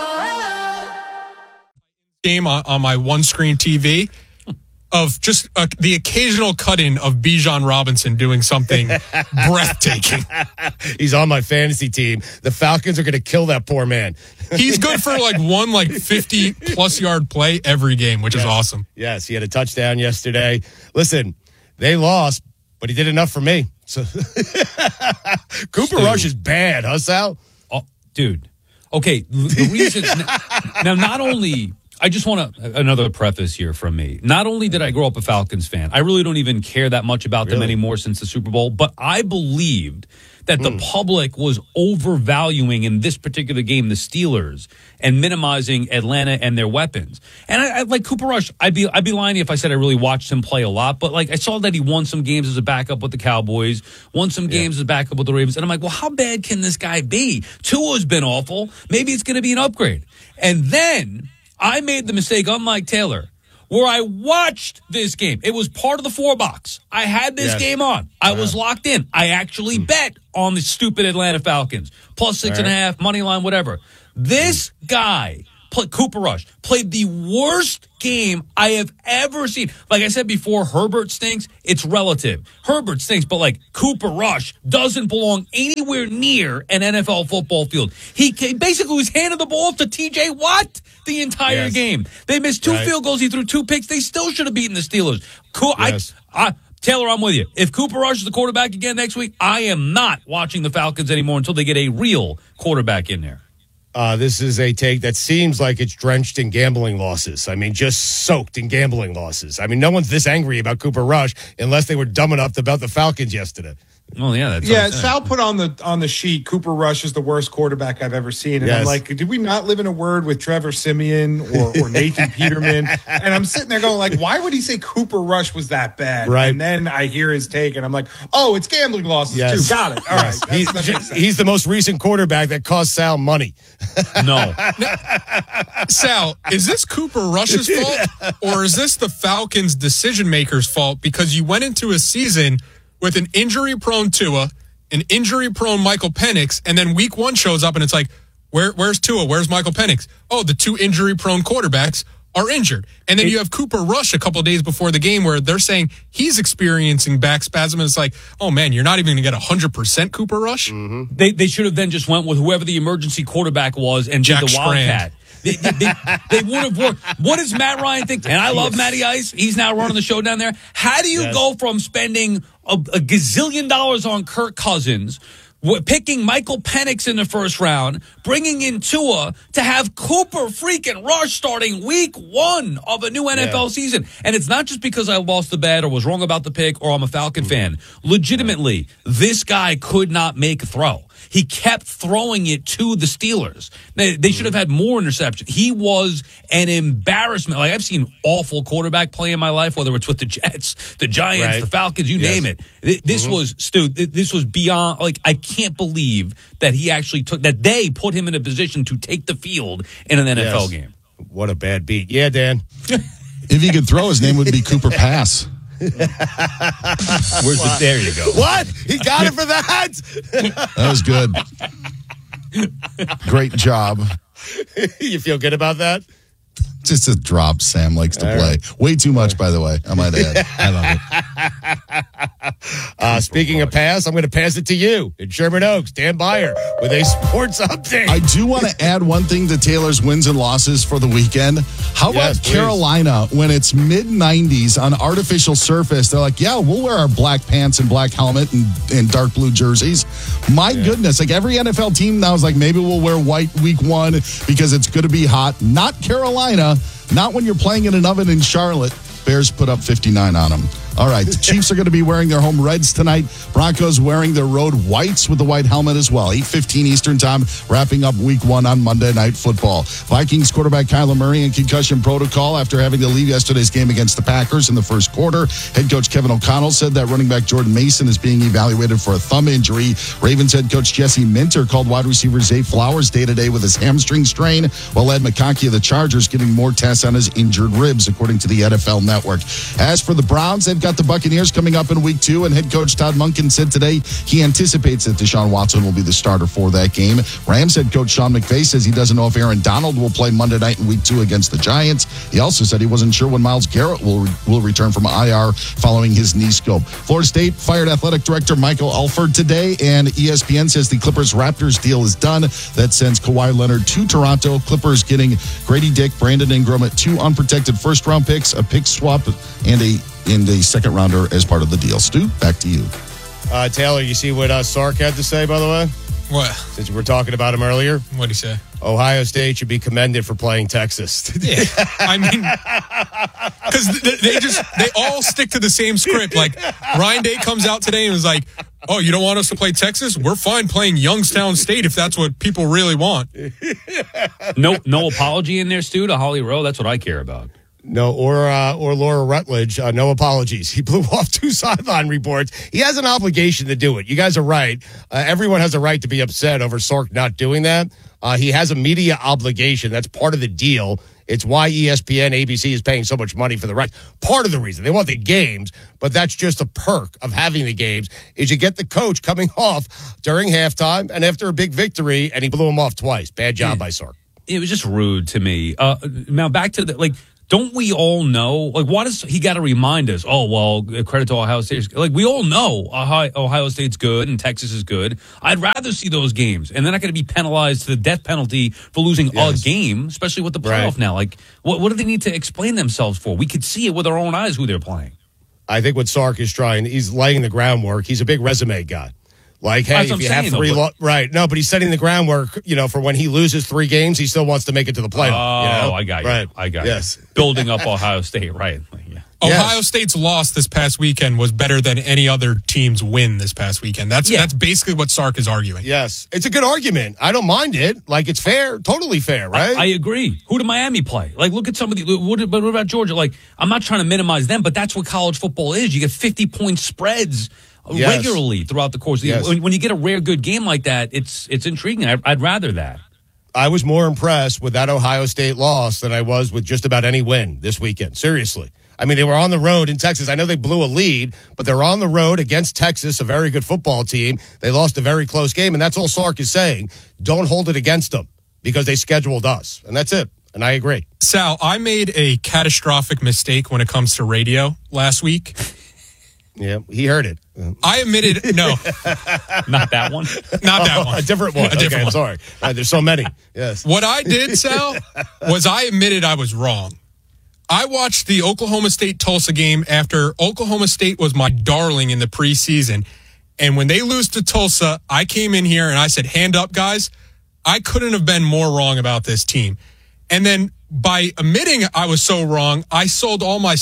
[SPEAKER 10] Game on my one-screen TV of just the occasional cut-in of Bijan Robinson doing something breathtaking.
[SPEAKER 9] He's on my fantasy team. The Falcons are going to kill that poor man.
[SPEAKER 10] He's good for one 50-plus yard play every game, which is awesome.
[SPEAKER 9] Yes, he had a touchdown yesterday. Listen, they lost, but he did enough for me. So Cooper Rush is bad, huh, Sal?
[SPEAKER 11] Oh, dude. Okay, the reason now not only I just want another preface here from me. Not only did I grow up a Falcons fan, I really don't even care that much about them anymore since the Super Bowl, but I believed that the public was overvaluing in this particular game the Steelers and minimizing Atlanta and their weapons. And I like Cooper Rush. I'd be lying if I said I really watched him play a lot, but I saw that he won some games as a backup with the Cowboys, won some games as a backup with the Ravens, and I'm like, well, how bad can this guy be? Tua's been awful. Maybe it's going to be an upgrade. And then I made the mistake, unlike Taylor, where I watched this game. It was part of the 4-box. I had this game on. I was locked in. I actually bet on the stupid Atlanta Falcons. Plus 6.5, money line, whatever. This guy, Cooper Rush, played the worst game I have ever seen. Like I said before, Herbert stinks. It's relative. Herbert stinks, but like Cooper Rush doesn't belong anywhere near an NFL football field. He basically was handing the ball to TJ Watt the entire game. They missed 2 field goals. He threw 2 picks. They still should have beaten the Steelers. Taylor, I'm with you. If Cooper Rush is the quarterback again next week, I am not watching the Falcons anymore until they get a real quarterback in there.
[SPEAKER 9] This is a take that seems like it's drenched in gambling losses. I mean, just soaked in gambling losses. I mean, no one's this angry about Cooper Rush unless they were dumb enough to bet the Falcons yesterday.
[SPEAKER 11] Oh, yeah.
[SPEAKER 12] Sal put on the sheet, Cooper Rush is the worst quarterback I've ever seen. And I'm like, did we not live in a word with Trevor Siemian or Nathan Peterman? And I'm sitting there going like, why would he say Cooper Rush was that bad?
[SPEAKER 9] Right.
[SPEAKER 12] And then I hear his take and I'm like, oh, it's gambling losses too. Got it. All right.
[SPEAKER 9] He's the most recent quarterback that cost Sal money.
[SPEAKER 11] No.
[SPEAKER 10] Sal, is this Cooper Rush's fault or is this the Falcons' decision maker's fault? Because you went into a season with an injury-prone Tua, an injury-prone Michael Penix, and then week 1 shows up and it's like, where's Tua? Where's Michael Penix? Oh, the 2 injury-prone quarterbacks are injured. And then you have Cooper Rush a couple of days before the game where they're saying he's experiencing back spasm. And it's like, oh, man, you're not even going to get 100% Cooper Rush?
[SPEAKER 9] Mm-hmm.
[SPEAKER 11] They should have then just went with whoever the emergency quarterback was and did the Wildcat. They would have worked. What does Matt Ryan think? And I love Matty Ice. He's now running the show down there. How do you go from spending a gazillion dollars on Kirk Cousins, picking Michael Penix in the first round, bringing in Tua, to have Cooper freaking Rush starting week 1 of a new NFL season? And it's not just because I lost the bet or was wrong about the pick or I'm a Falcon fan. Legitimately, this guy could not make a throw. He kept throwing it to the Steelers. They should have had more interceptions. He was an embarrassment. Like, I've seen awful quarterback play in my life, whether it's with the Jets, the Giants, the Falcons, you name it. This was, Stu, this was beyond, like, I can't believe that he actually that they put him in a position to take the field in an NFL game.
[SPEAKER 9] What a bad beat. Yeah, Dan.
[SPEAKER 3] If he could throw, his name would be Cooper Pass.
[SPEAKER 11] There you go.
[SPEAKER 9] What? He got it for that?
[SPEAKER 3] That was good. Great job.
[SPEAKER 9] You feel good about that?
[SPEAKER 3] Just a drop Sam likes to play. Way too much, by the way, I might add. I love it.
[SPEAKER 9] Speaking of pass, I'm going to pass it to you in Sherman Oaks, Dan Byer, with a sports update.
[SPEAKER 3] I do want to add one thing to Taylor's wins and losses for the weekend. How about Carolina when it's mid-90s on artificial surface? They're like, yeah, we'll wear our black pants and black helmet and dark blue jerseys. My goodness, like every NFL team now is like, maybe we'll wear white week 1 because it's going to be hot. Not Carolina. Not when you're playing in an oven in Charlotte. Bears put up 59 on them. All right, the Chiefs are going to be wearing their home reds tonight. Broncos wearing their road whites with the white helmet as well. 8:15 Eastern time, wrapping up week 1 on Monday Night Football. Vikings quarterback Kyler Murray in concussion protocol after having to leave yesterday's game against the Packers in the first quarter. Head coach Kevin O'Connell said that running back Jordan Mason is being evaluated for a thumb injury. Ravens head coach Jesse Minter called wide receiver Zay Flowers day-to-day with his hamstring strain, while Ed McConkey of the Chargers getting more tests on his injured ribs, according to the NFL Network. As for the Browns, they've got the Buccaneers coming up in week 2, and head coach Todd Monken said today he anticipates that Deshaun Watson will be the starter for that game. Rams head coach Sean McVay says he doesn't know if Aaron Donald will play Monday night in week 2 against the Giants. He also said he wasn't sure when Myles Garrett will return from IR following his knee scope. Florida State fired athletic director Michael Alford today, and ESPN says the Clippers-Raptors deal is done. That sends Kawhi Leonard to Toronto. Clippers getting Grady Dick, Brandon Ingram at 2 unprotected first-round picks, a pick swap, and a second rounder as part of the deal. Stu, back to you.
[SPEAKER 9] Taylor, you see what Sark had to say, by the way?
[SPEAKER 10] What?
[SPEAKER 9] Since we were talking about him earlier.
[SPEAKER 10] What'd he say?
[SPEAKER 9] Ohio State should be commended for playing Texas.
[SPEAKER 10] Yeah, I mean, because they all stick to the same script. Like, Ryan Day comes out today and was like, oh, you don't want us to play Texas? We're fine playing Youngstown State if that's what people really want.
[SPEAKER 11] No apology in there, Stu, to Holly Rowe. That's what I care about.
[SPEAKER 9] No, or Laura Rutledge. No apologies. He blew off 2 sideline reports. He has an obligation to do it. You guys are right. Everyone has a right to be upset over Sark not doing that. He has a media obligation. That's part of the deal. It's why ESPN, ABC is paying so much money for the rights. Part of the reason. They want the games, but that's just a perk of having the games is you get the coach coming off during halftime and after a big victory, and he blew him off twice. Bad job by Sark.
[SPEAKER 11] It was just rude to me. Now, back to the, don't we all know? Why does he got to remind us? Oh, well, credit to Ohio State. We all know Ohio State's good and Texas is good. I'd rather see those games. And they're not going to be penalized to the death penalty for losing a game, especially with the playoff now. What do they need to explain themselves for? We could see it with our own eyes who they're playing.
[SPEAKER 9] I think what Sark is trying, he's laying the groundwork. He's a big resume guy. Hey, if you have three, no, but he's setting the groundwork, for when he loses 3 games, he still wants to make it to the playoff.
[SPEAKER 11] Oh, I got you.
[SPEAKER 9] Right.
[SPEAKER 11] I got
[SPEAKER 9] you.
[SPEAKER 11] Building up Ohio State, right. Yeah.
[SPEAKER 10] Ohio State's loss this past weekend was better than any other team's win this past weekend. That's basically what Sark is arguing.
[SPEAKER 9] Yes. It's a good argument. I don't mind it. It's fair. Totally fair, right?
[SPEAKER 11] I agree. Who did Miami play? Look at some of the, what about Georgia? I'm not trying to minimize them, but that's what college football is. You get 50-point spreads regularly throughout the course of the year. When you get a rare good game like that, it's intriguing. I'd rather that.
[SPEAKER 9] I was more impressed with that Ohio State loss than I was with just about any win this weekend. Seriously. I mean, they were on the road in Texas. I know they blew a lead, but they're on the road against Texas, a very good football team. They lost a very close game, and that's all Sark is saying. Don't hold it against them because they scheduled us, and that's it. And I agree.
[SPEAKER 10] Sal, I made a catastrophic mistake when it comes to radio last week.
[SPEAKER 9] Yeah, he heard it.
[SPEAKER 10] I admitted, no.
[SPEAKER 11] Not that one?
[SPEAKER 10] Not that one.
[SPEAKER 9] A different one. Okay, I'm sorry. There's so many. Yes.
[SPEAKER 10] What I did, Sal, was I admitted I was wrong. I watched the Oklahoma State-Tulsa game after Oklahoma State was my darling in the preseason. And when they lose to Tulsa, I came in here and I said, hand up, guys. I couldn't have been more wrong about this team. And then by admitting I was so wrong, I sold all my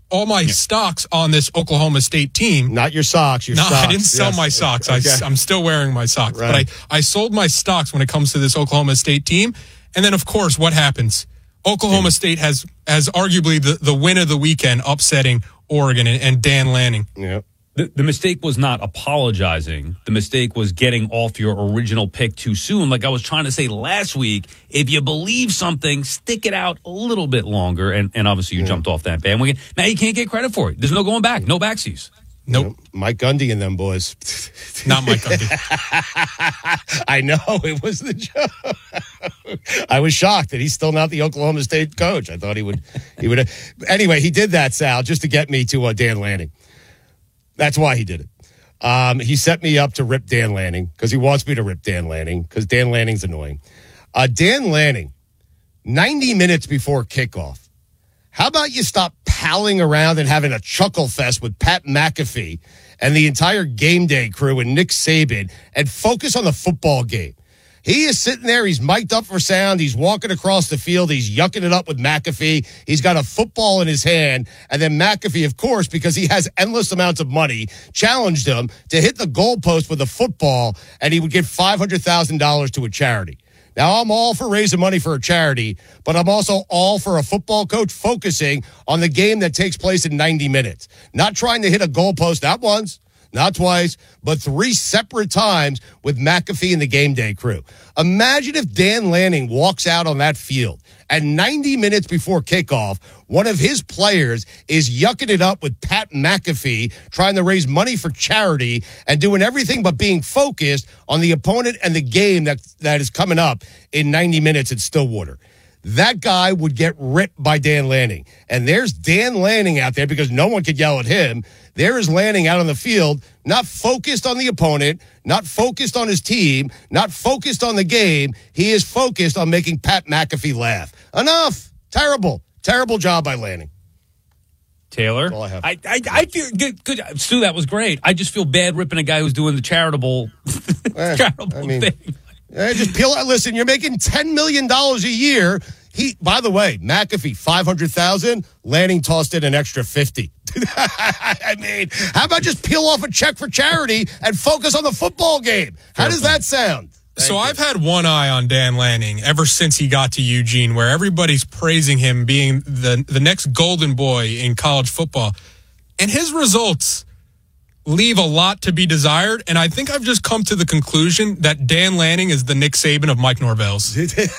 [SPEAKER 10] stocks on this Oklahoma State team.
[SPEAKER 9] Not your socks, your stocks.
[SPEAKER 10] I didn't sell my socks. Okay. I'm still wearing my socks. Right. But I sold my stocks when it comes to this Oklahoma State team. And then, of course, what happens? Oklahoma State has arguably the win of the weekend, upsetting Oregon and Dan Lanning.
[SPEAKER 9] Yep.
[SPEAKER 11] The mistake was not apologizing. The mistake was getting off your original pick too soon. Like I was trying to say last week, if you believe something, stick it out a little bit longer. And obviously you jumped off that bandwagon. Now you can't get credit for it. There's no going back. No backsies.
[SPEAKER 10] Nope.
[SPEAKER 9] Mike Gundy and them boys.
[SPEAKER 10] Not Mike Gundy.
[SPEAKER 9] I know. It was the joke. I was shocked that he's still not the Oklahoma State coach. I thought he would. Anyway, he did that, Sal, just to get me to Dan Lanning. That's why he did it. He set me up to rip Dan Lanning because he wants me to rip Dan Lanning because Dan Lanning's annoying. Dan Lanning, 90 minutes before kickoff. How about you stop palling around and having a chuckle fest with Pat McAfee and the entire game day crew and Nick Saban and focus on the football game? He is sitting there. He's mic'd up for sound. He's walking across the field. He's yucking it up with McAfee. He's got a football in his hand. And then McAfee, of course, because he has endless amounts of money, challenged him to hit the goalpost with a football, and he would give $500,000 to a charity. Now, I'm all for raising money for a charity, but I'm also all for a football coach focusing on the game that takes place in 90 minutes. Not trying to hit a goalpost, not once, not twice, but 3 separate times with McAfee and the game day crew. Imagine if Dan Lanning walks out on that field and 90 minutes before kickoff, one of his players is yucking it up with Pat McAfee, trying to raise money for charity and doing everything but being focused on the opponent and the game that is coming up in 90 minutes at Stillwater. That guy would get ripped by Dan Lanning. And there's Dan Lanning out there because no one could yell at him. There is Lanning out on the field, not focused on the opponent, not focused on his team, not focused on the game. He is focused on making Pat McAfee laugh. Enough. Terrible job by Lanning.
[SPEAKER 11] Taylor,
[SPEAKER 9] all I have.
[SPEAKER 11] I feel good. Stu, that was great. I just feel bad ripping a guy who's doing the charitable thing.
[SPEAKER 9] Just peel out. Listen, you're making $10 million a year. By the way, McAfee, $500,000. Lanning tossed in an extra 50. I mean, how about just peel off a check for charity and focus on the football game? How does that sound?
[SPEAKER 10] I've had one eye on Dan Lanning ever since he got to Eugene, where everybody's praising him being the next golden boy in college football. And his results, leave a lot to be desired, and I think I've just come to the conclusion that Dan Lanning is the Nick Saban of Mike Norvell's.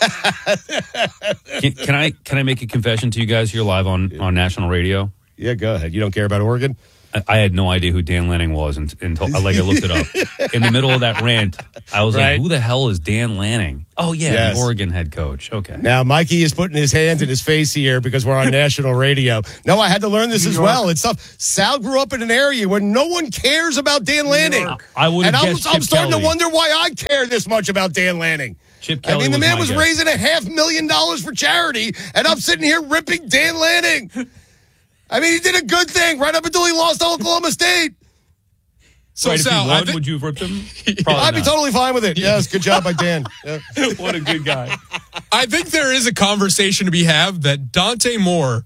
[SPEAKER 11] Can I make a confession to you guys here live on national radio?
[SPEAKER 9] Yeah, go ahead. You don't care about Oregon?
[SPEAKER 11] I had no idea who Dan Lanning was until I looked it up. In the middle of that rant, I was like, who the hell is Dan Lanning? Oh, yeah, the Oregon head coach. Okay.
[SPEAKER 9] Now, Mikey is putting his hands in his face here because we're on national radio. No, I had to learn this as well. It's tough. Sal grew up in an area where no one cares about Dan Lanning.
[SPEAKER 11] I would.
[SPEAKER 9] And I'm starting to wonder why I care this much about Dan Lanning.
[SPEAKER 11] Chip Kelly.
[SPEAKER 9] I mean, the man was raising $500,000 for charity, and I'm sitting here ripping Dan Lanning. I mean, he did a good thing right up until he lost to Oklahoma State.
[SPEAKER 11] So, Sal, would you have ripped him?
[SPEAKER 9] I'd be totally fine with it. Yes, good job by Dan. Yeah.
[SPEAKER 11] What a good guy.
[SPEAKER 10] I think there is a conversation to be had that Dante Moore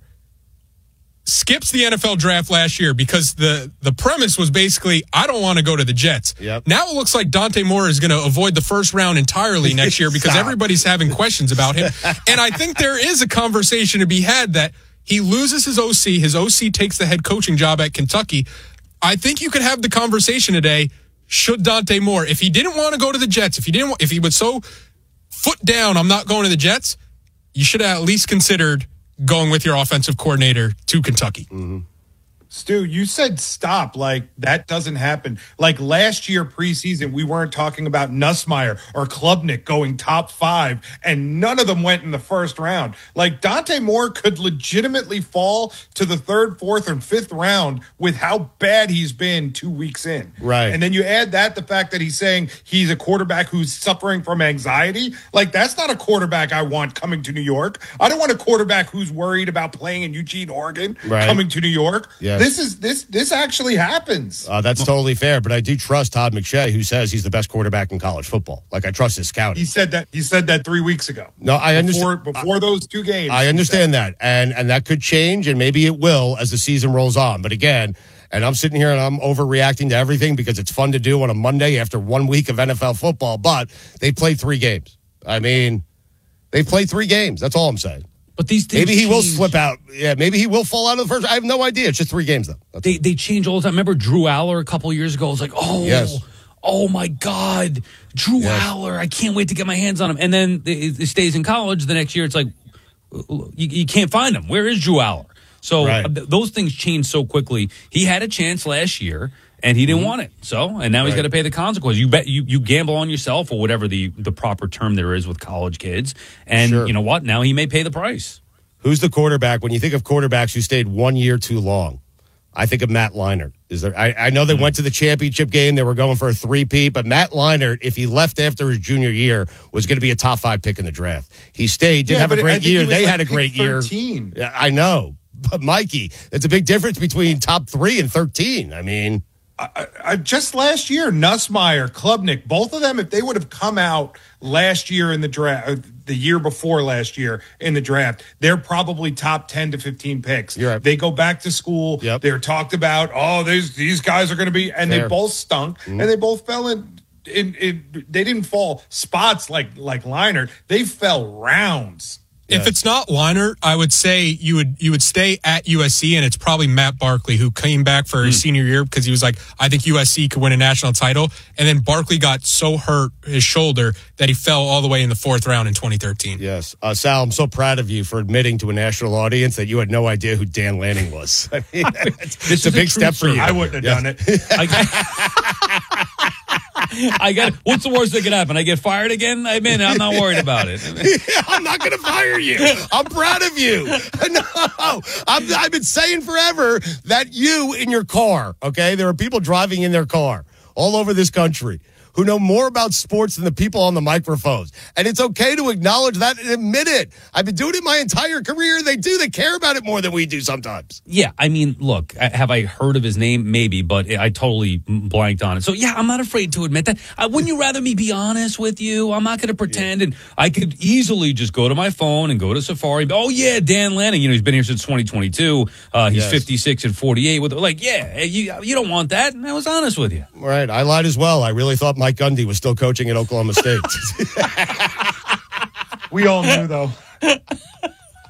[SPEAKER 10] skips the NFL draft last year because the premise was basically, I don't want to go to the Jets.
[SPEAKER 9] Yep.
[SPEAKER 10] Now it looks like Dante Moore is going to avoid the first round entirely next year because everybody's having questions about him. And I think there is a conversation to be had that he loses his OC. His OC takes the head coaching job at Kentucky. I think you could have the conversation today. Should Dante Moore, if he didn't want to go to the Jets, if he was so foot down, I'm not going to the Jets, you should have at least considered going with your offensive coordinator to Kentucky.
[SPEAKER 9] Mm-hmm.
[SPEAKER 12] Stu, you said stop. Like, that doesn't happen. Like, last year preseason, we weren't talking about Nussmeier or Klubnik going top 5, and none of them went in the first round. Like, Dante Moore could legitimately fall to the 3rd, 4th, and 5th round with how bad he's been 2 weeks in.
[SPEAKER 9] Right.
[SPEAKER 12] And then you add that the fact that he's saying he's a quarterback who's suffering from anxiety. Like, that's not a quarterback I want coming to New York. I don't want a quarterback who's worried about playing in Eugene, Oregon, coming to New York.
[SPEAKER 9] Yeah.
[SPEAKER 12] This actually happens.
[SPEAKER 9] That's totally fair, but I do trust Todd McShay, who says he's the best quarterback in college football. Like, I trust his scouting.
[SPEAKER 12] He said that 3 weeks ago.
[SPEAKER 9] No, I understand.
[SPEAKER 12] Before those 2 games.
[SPEAKER 9] I understand that, and that could change, and maybe it will as the season rolls on. But again, and I'm sitting here and I'm overreacting to everything because it's fun to do on a Monday after 1 week of NFL football, but they played 3 games. I mean, they played 3 games. That's all I'm saying.
[SPEAKER 11] But these things
[SPEAKER 9] maybe he will slip out. Yeah, maybe he will fall out of the first. I have no idea. It's just 3 games, though.
[SPEAKER 11] They change all the time. Remember Drew Aller a couple of years ago? It was like, oh my God, Drew Aller. I can't wait to get my hands on him. And then it stays in college. The next year, it's like, you can't find him. Where is Drew Aller? So those things change so quickly. He had a chance last year, and he didn't want it. So, and now he's got to pay the consequences. You bet you gamble on yourself, or whatever the proper term there is with college kids. And you know what? Now he may pay the price.
[SPEAKER 9] Who's the quarterback? When you think of quarterbacks who stayed 1 year too long, I think of Matt Leinart. Is there? I know they went to the championship game. They were going for a 3-peat, but Matt Leinart, if he left after his junior year, was going to be a top 5 pick in the draft. He stayed, didn't have a great year. They had a great year. Yeah, I know. But Mikey, it's a big difference between top 3 and 13. I mean,
[SPEAKER 12] I just last year, Nussmeier, Klubnik, both of them, if they would have come out last year in the draft, the year before last year in the draft, they're probably top 10 to 15 picks.
[SPEAKER 9] You're right.
[SPEAKER 12] They go back to school. They're talked about, these guys are going to be, and they both stunk, and they both fell in. They didn't fall spots like Leinart. They fell rounds.
[SPEAKER 10] If it's not Leinart, I would say you would stay at USC, and it's probably Matt Barkley, who came back for his senior year because he was like, I think USC could win a national title. And then Barkley got so hurt his shoulder that he fell all the way in the 4th round in 2013.
[SPEAKER 9] Yes. Sal, I'm so proud of you for admitting to a national audience that you had no idea who Dan Lanning was. I mean, it's a big step for you.
[SPEAKER 12] I wouldn't have done it.
[SPEAKER 11] What's the worst that could happen? I get fired again? I mean, I'm not worried about it.
[SPEAKER 9] I'm not going to fire you. I'm proud of you. No, I've been saying forever that you in your car, okay? There are people driving in their car all over this country who know more about sports than the people on the microphones. And it's okay to acknowledge that and admit it. I've been doing it my entire career. They care about it more than we do sometimes.
[SPEAKER 11] Yeah, I mean, look, have I heard of his name? Maybe, but I totally blanked on it. So, yeah, I'm not afraid to admit that. Wouldn't you rather me be honest with you? I'm not going to pretend. And I could easily just go to my phone and go to Safari. Oh, yeah, Dan Lanning. He's been here since 2022. He's 56 and 48. You don't want that. And I was honest with you.
[SPEAKER 9] Right. I lied as well. I really thought Mike Gundy was still coaching at Oklahoma State.
[SPEAKER 12] We all knew, though.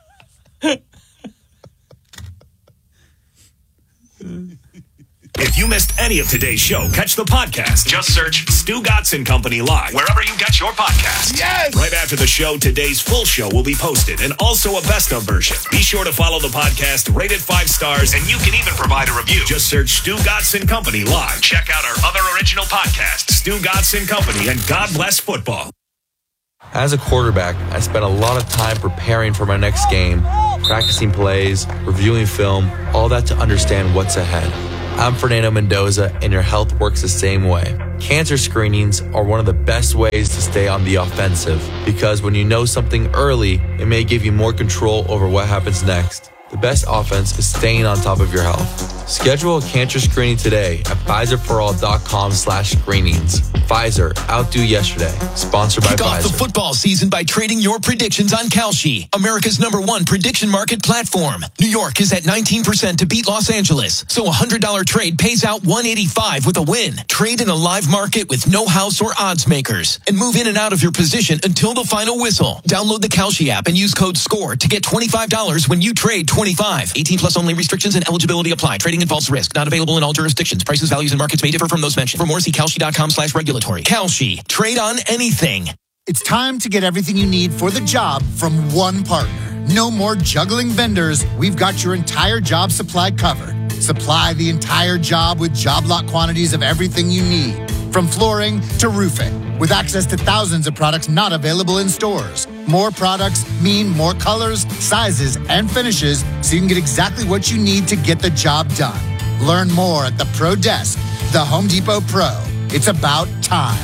[SPEAKER 7] If you missed any of today's show, catch the podcast. Just search Stu Gatz and Company Live wherever you get your podcasts.
[SPEAKER 9] Yes!
[SPEAKER 7] Right after the show, today's full show will be posted and also a best of version. Be sure to follow the podcast, rate it 5 stars, and you can even provide a review. Just search Stu Gatz and Company Live. Check out our other original podcasts, Stu Gatz and Company and God Bless Football.
[SPEAKER 17] As a quarterback, I spent a lot of time preparing for my next game, practicing plays, reviewing film, all that to understand what's ahead. I'm Fernando Mendoza, and your health works the same way. Cancer screenings are one of the best ways to stay on the offensive, because when you know something early, it may give you more control over what happens next. The best offense is staying on top of your health. Schedule a cancer screening today at PfizerForAll.com/screenings. Pfizer, outdo yesterday. Sponsored by
[SPEAKER 5] Kick off
[SPEAKER 17] Pfizer.
[SPEAKER 5] the football season by trading your predictions on Kalshi, America's #1 prediction market platform. New York is at 19% to beat Los Angeles, so a $100 trade pays out $185 with a win. Trade in a live market with no house or odds makers, and move in and out of your position until the final whistle. Download the Kalshi app and use code SCORE to get $25 when you trade 25. 18 plus only. Restrictions and eligibility apply. Trading involves risk. Not available in all jurisdictions. Prices, values, and markets may differ from those mentioned. For more, see Kalshi.com/regulatory. Kalshi. Trade on anything.
[SPEAKER 8] It's time to get everything you need for the job from one partner. No more juggling vendors. We've got your entire job supply covered. Supply the entire job with job lot quantities of everything you need, from flooring to roofing, with access to thousands of products not available in stores. More products mean more colors, sizes, and finishes, so you can get exactly what you need to get the job done. Learn more at the Pro Desk, the Home Depot Pro. It's about time.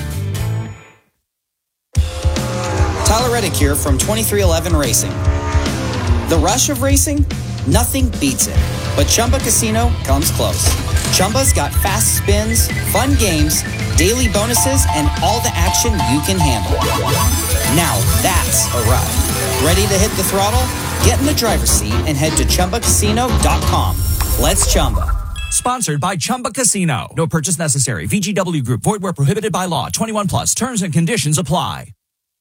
[SPEAKER 13] Tyler Reddick here from 2311 Racing. The rush of racing? Nothing beats it. But Chumba Casino comes close. Chumba's got fast spins, fun games, daily bonuses, and all the action you can handle. Now that's a ride. Ready to hit the throttle? Get in the driver's seat and head to ChumbaCasino.com. Let's Chumba.
[SPEAKER 16] Sponsored by Chumba Casino. No purchase necessary. VGW Group. Void where prohibited by law. 21 plus. Terms and conditions apply.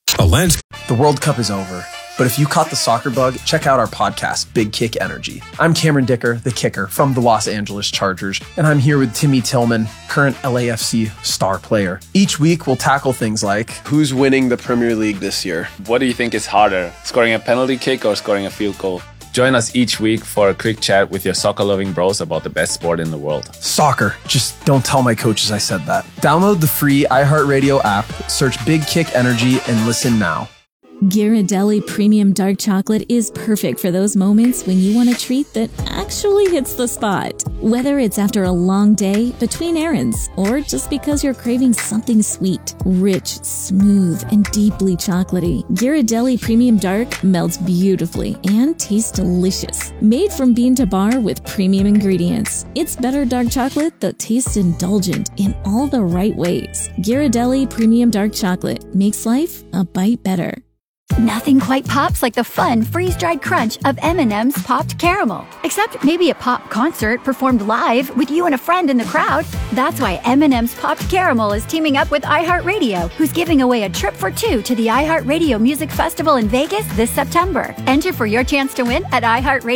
[SPEAKER 24] The World Cup is over, but if you caught the soccer bug, check out our podcast, Big Kick Energy. I'm Cameron Dicker, the kicker from the Los Angeles Chargers, and I'm here with Timmy Tillman, current LAFC star player. Each week, we'll tackle things like, who's winning the Premier League this year?
[SPEAKER 25] What do you think is harder, scoring a penalty kick or scoring a field goal? Join us each week for a quick chat with your soccer-loving bros about the best sport in the world.
[SPEAKER 24] Soccer. Just don't tell my coaches I said that. Download the free iHeartRadio app, search Big Kick Energy, and listen now.
[SPEAKER 22] Ghirardelli Premium Dark Chocolate is perfect for those moments when you want a treat that actually hits the spot. Whether it's after a long day, between errands, or just because you're craving something sweet, rich, smooth, and deeply chocolatey, Ghirardelli Premium Dark melts beautifully and tastes delicious. Made from bean to bar with premium ingredients, it's better dark chocolate that tastes indulgent in all the right ways. Ghirardelli Premium Dark Chocolate makes life a bite better.
[SPEAKER 21] Nothing quite pops like the fun freeze-dried crunch of M&M's Popped Caramel. Except maybe a pop concert performed live with you and a friend in the crowd. That's why M&M's Popped Caramel is teaming up with iHeartRadio, who's giving away a trip for 2 to the iHeartRadio Music Festival in Vegas this September. Enter for your chance to win at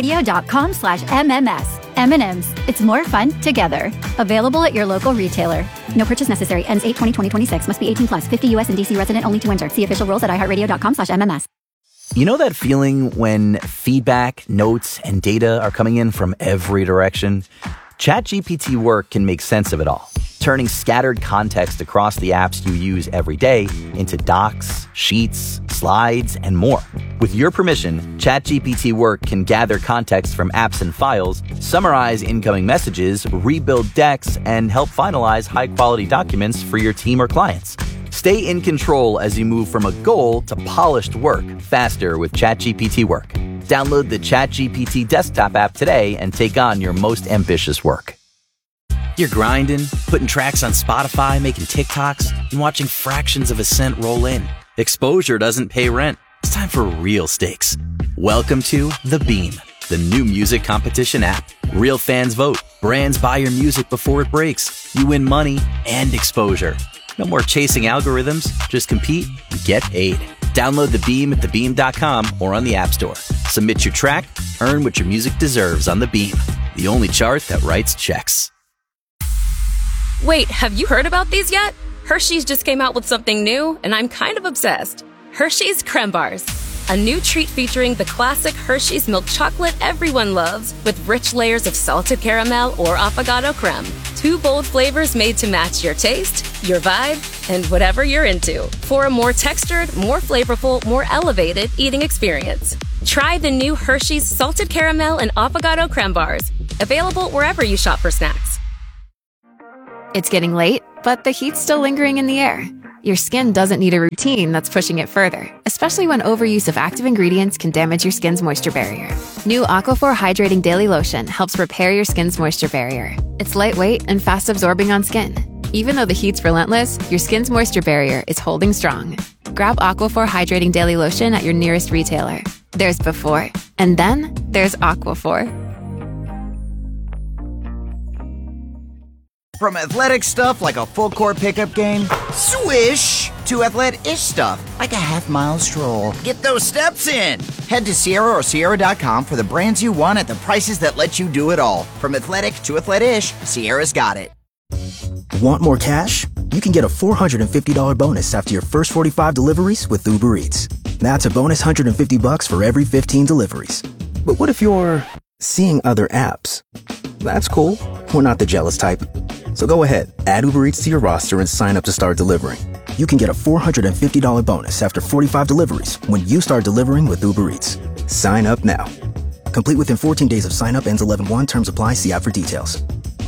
[SPEAKER 21] iHeartRadio.com/MMS. M&M's. It's more fun together. Available at your local retailer. No purchase necessary. Ends 8/20/2026. Must be 18 plus. 50 U.S. and D.C. resident only to enter. See official rules at iHeartRadio.com/MMS.
[SPEAKER 1] You know that feeling when feedback, notes, and data are coming in from every direction? ChatGPT Work can make sense of it all, turning scattered context across the apps you use every day into docs, sheets, slides, and more. With your permission, ChatGPT Work can gather context from apps and files, summarize incoming messages, rebuild decks, and help finalize high-quality documents for your team or clients. Stay in control as you move from a goal to polished work faster with ChatGPT Work. Download the ChatGPT desktop app today and take on your most ambitious work. You're grinding, putting tracks on Spotify, making TikToks, and watching fractions of a cent roll in. Exposure doesn't pay rent. It's time for real stakes. Welcome to The Beam, the new music competition app. Real fans vote. Brands buy your music before it breaks. You win money and exposure. No more chasing algorithms. Just compete and get paid. Download The Beam at thebeam.com or on the App Store. Submit your track, earn what your music deserves on The Beam, the only chart that writes checks.
[SPEAKER 2] Wait, have you heard about these yet? Hershey's just came out with something new, and I'm kind of obsessed. Hershey's Creme Bars. A new treat featuring the classic Hershey's milk chocolate everyone loves, with rich layers of salted caramel or affogato creme. 2 bold flavors made to match your taste, your vibe, and whatever you're into, for a more textured, more flavorful, more elevated eating experience. Try the new Hershey's salted caramel and affogato creme bars. Available wherever you shop for snacks.
[SPEAKER 14] It's getting late, but the heat's still lingering in the air. Your skin doesn't need a routine that's pushing it further, especially when overuse of active ingredients can damage your skin's moisture barrier. New Aquaphor Hydrating Daily Lotion helps repair your skin's moisture barrier. It's lightweight and fast absorbing on skin. Even though the heat's relentless, your skin's moisture barrier is holding strong. Grab Aquaphor Hydrating Daily Lotion at your nearest retailer. There's before, and then there's Aquaphor.
[SPEAKER 6] From athletic stuff like a full court pickup game, swish, to athletic-ish stuff like a half-mile stroll. Get those steps in. Head to Sierra or Sierra.com for the brands you want at the prices that let you do it all. From athletic to athletic-ish, Sierra's got it.
[SPEAKER 15] Want more cash? You can get a $450 bonus after your first 45 deliveries with Uber Eats. That's a bonus $150 for every 15 deliveries. But what if you're seeing other apps? That's cool. We're not the jealous type. So go ahead, add Uber Eats to your roster and sign up to start delivering. You can get a $450 bonus after 45 deliveries when you start delivering with Uber Eats. Sign up now. Complete within 14 days of sign up, ends 11/1. Terms apply. See app for details.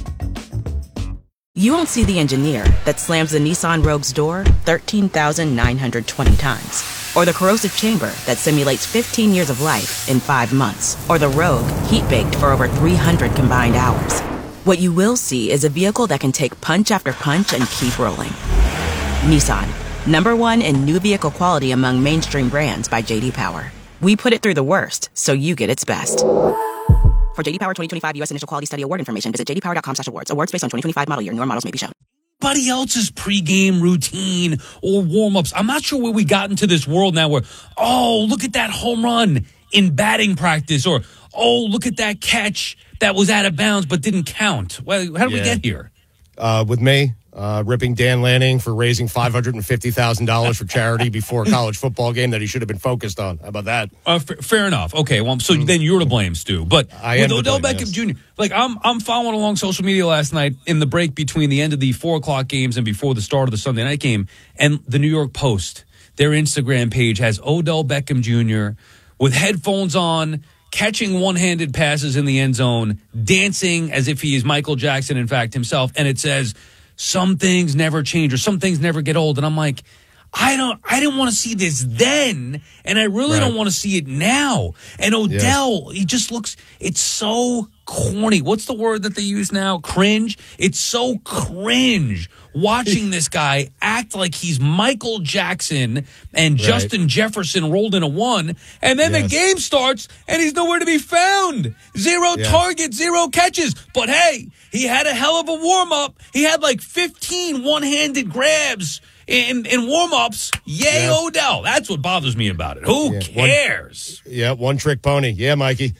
[SPEAKER 18] You won't see the engineer that slams the Nissan Rogue's door 13,920 times. Or the corrosive chamber that simulates 15 years of life in 5 months. Or the Rogue heat-baked for over 300 combined hours. What you will see is a vehicle that can take punch after punch and keep rolling. Nissan, #1 in new vehicle quality among mainstream brands by J.D. Power. We put it through the worst, so you get its best. For J.D. Power 2025 U.S. Initial Quality Study Award information, visit jdpower.com/awards. Awards based on 2025 model year. Newer models may be shown.
[SPEAKER 11] Anybody else's pregame routine or warm-ups. I'm not sure where we got into this world now where, oh, look at that home run in batting practice, or, oh, look at that catch that was out of bounds but didn't count. Well, how did we get here?
[SPEAKER 9] With me, ripping Dan Lanning for raising $550,000 for charity before a college football game that he should have been focused on. How about that?
[SPEAKER 11] Fair enough. Okay, well, so then you're to blame, Stu. But with Odell Beckham Jr., like I'm following along social media last night in the break between the end of the 4 o'clock games and before the start of the Sunday night game, and the New York Post, their Instagram page has Odell Beckham Jr. with headphones on, catching one-handed passes in the end zone, dancing as if he is Michael Jackson, in fact, himself. And it says, some things never change or some things never get old. And I'm like, I didn't want to see this then, and I really don't want to see it now. And Odell, he just looks, it's so corny. What's the word that they use now? Cringe? It's so cringe watching this guy act like he's Michael Jackson and Justin Jefferson rolled into one, and then the game starts and he's nowhere to be found. 0 targets, 0 catches. But hey, he had a hell of a warm-up. He had like 15 one-handed grabs in warm-ups. Yay, Odell. That's what bothers me about it. Who cares?
[SPEAKER 9] One-trick pony. Yeah, Mikey.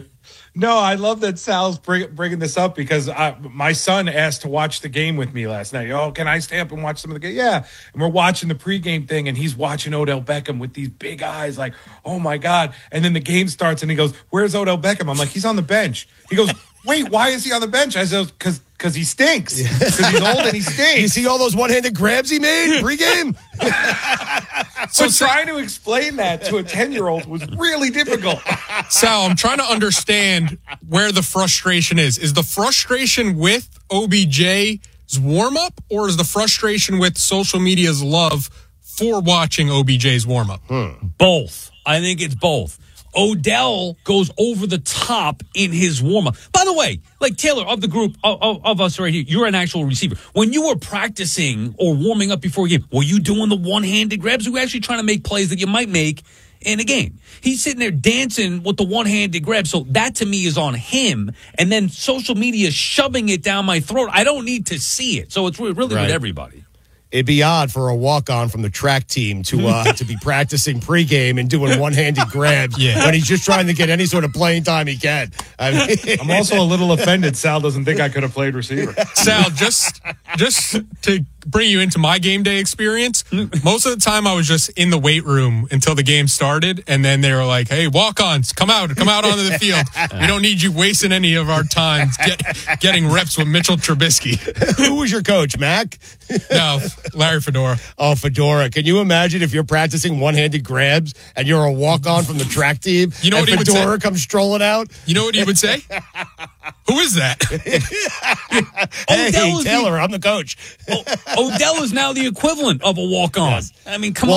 [SPEAKER 12] No, I love that Sal's bringing this up because my son asked to watch the game with me last night. Oh, can I stay up and watch some of the game? Yeah. And we're watching the pregame thing, and he's watching Odell Beckham with these big eyes like, oh, my God. And then the game starts, and he goes, where's Odell Beckham? I'm like, he's on the bench. He goes, wait, why is he on the bench? I said, because he stinks. Because he's old and he stinks.
[SPEAKER 9] You see all those one-handed grabs he made pregame?
[SPEAKER 12] So trying to explain that to a 10-year-old was really difficult.
[SPEAKER 10] Sal, I'm trying to understand where the frustration is. Is the frustration with OBJ's warm-up, or is the frustration with social media's love for watching OBJ's warm-up?
[SPEAKER 11] Both. I think it's both. Odell goes over the top in his warm-up. By the way, like Taylor, of the group, of us right here, you're an actual receiver. When you were practicing or warming up before a game, were you doing the one-handed grabs? Were you actually trying to make plays that you might make in a game? He's sitting there dancing with the one-handed grab, so that to me is on him. And then social media shoving it down my throat. I don't need to see it. So it's really with everybody.
[SPEAKER 9] It'd be odd for a walk-on from the track team to be practicing pregame and doing one-handed grabs when he's just trying to get any sort of playing time he can.
[SPEAKER 12] I'm also a little offended Sal doesn't think I could have played receiver.
[SPEAKER 10] Sal, just to bring you into my game day experience, most of the time I was just in the weight room until the game started, and then they were like, hey, walk-ons, come out onto the field. We don't need you wasting any of our time getting reps with Mitchell Trubisky.
[SPEAKER 9] Who was your coach, Mac?
[SPEAKER 10] No, Larry Fedora.
[SPEAKER 9] Oh, Fedora. Can you imagine if you're practicing one-handed grabs and you're a walk-on from the track team
[SPEAKER 10] you know
[SPEAKER 9] and
[SPEAKER 10] what he
[SPEAKER 9] Fedora
[SPEAKER 10] would say?
[SPEAKER 9] comes strolling out?
[SPEAKER 10] You know what he would say? Who is that?
[SPEAKER 9] Hey, Taylor, I'm the coach.
[SPEAKER 11] Odell is now the equivalent of a walk-on. Yes. I mean, come on.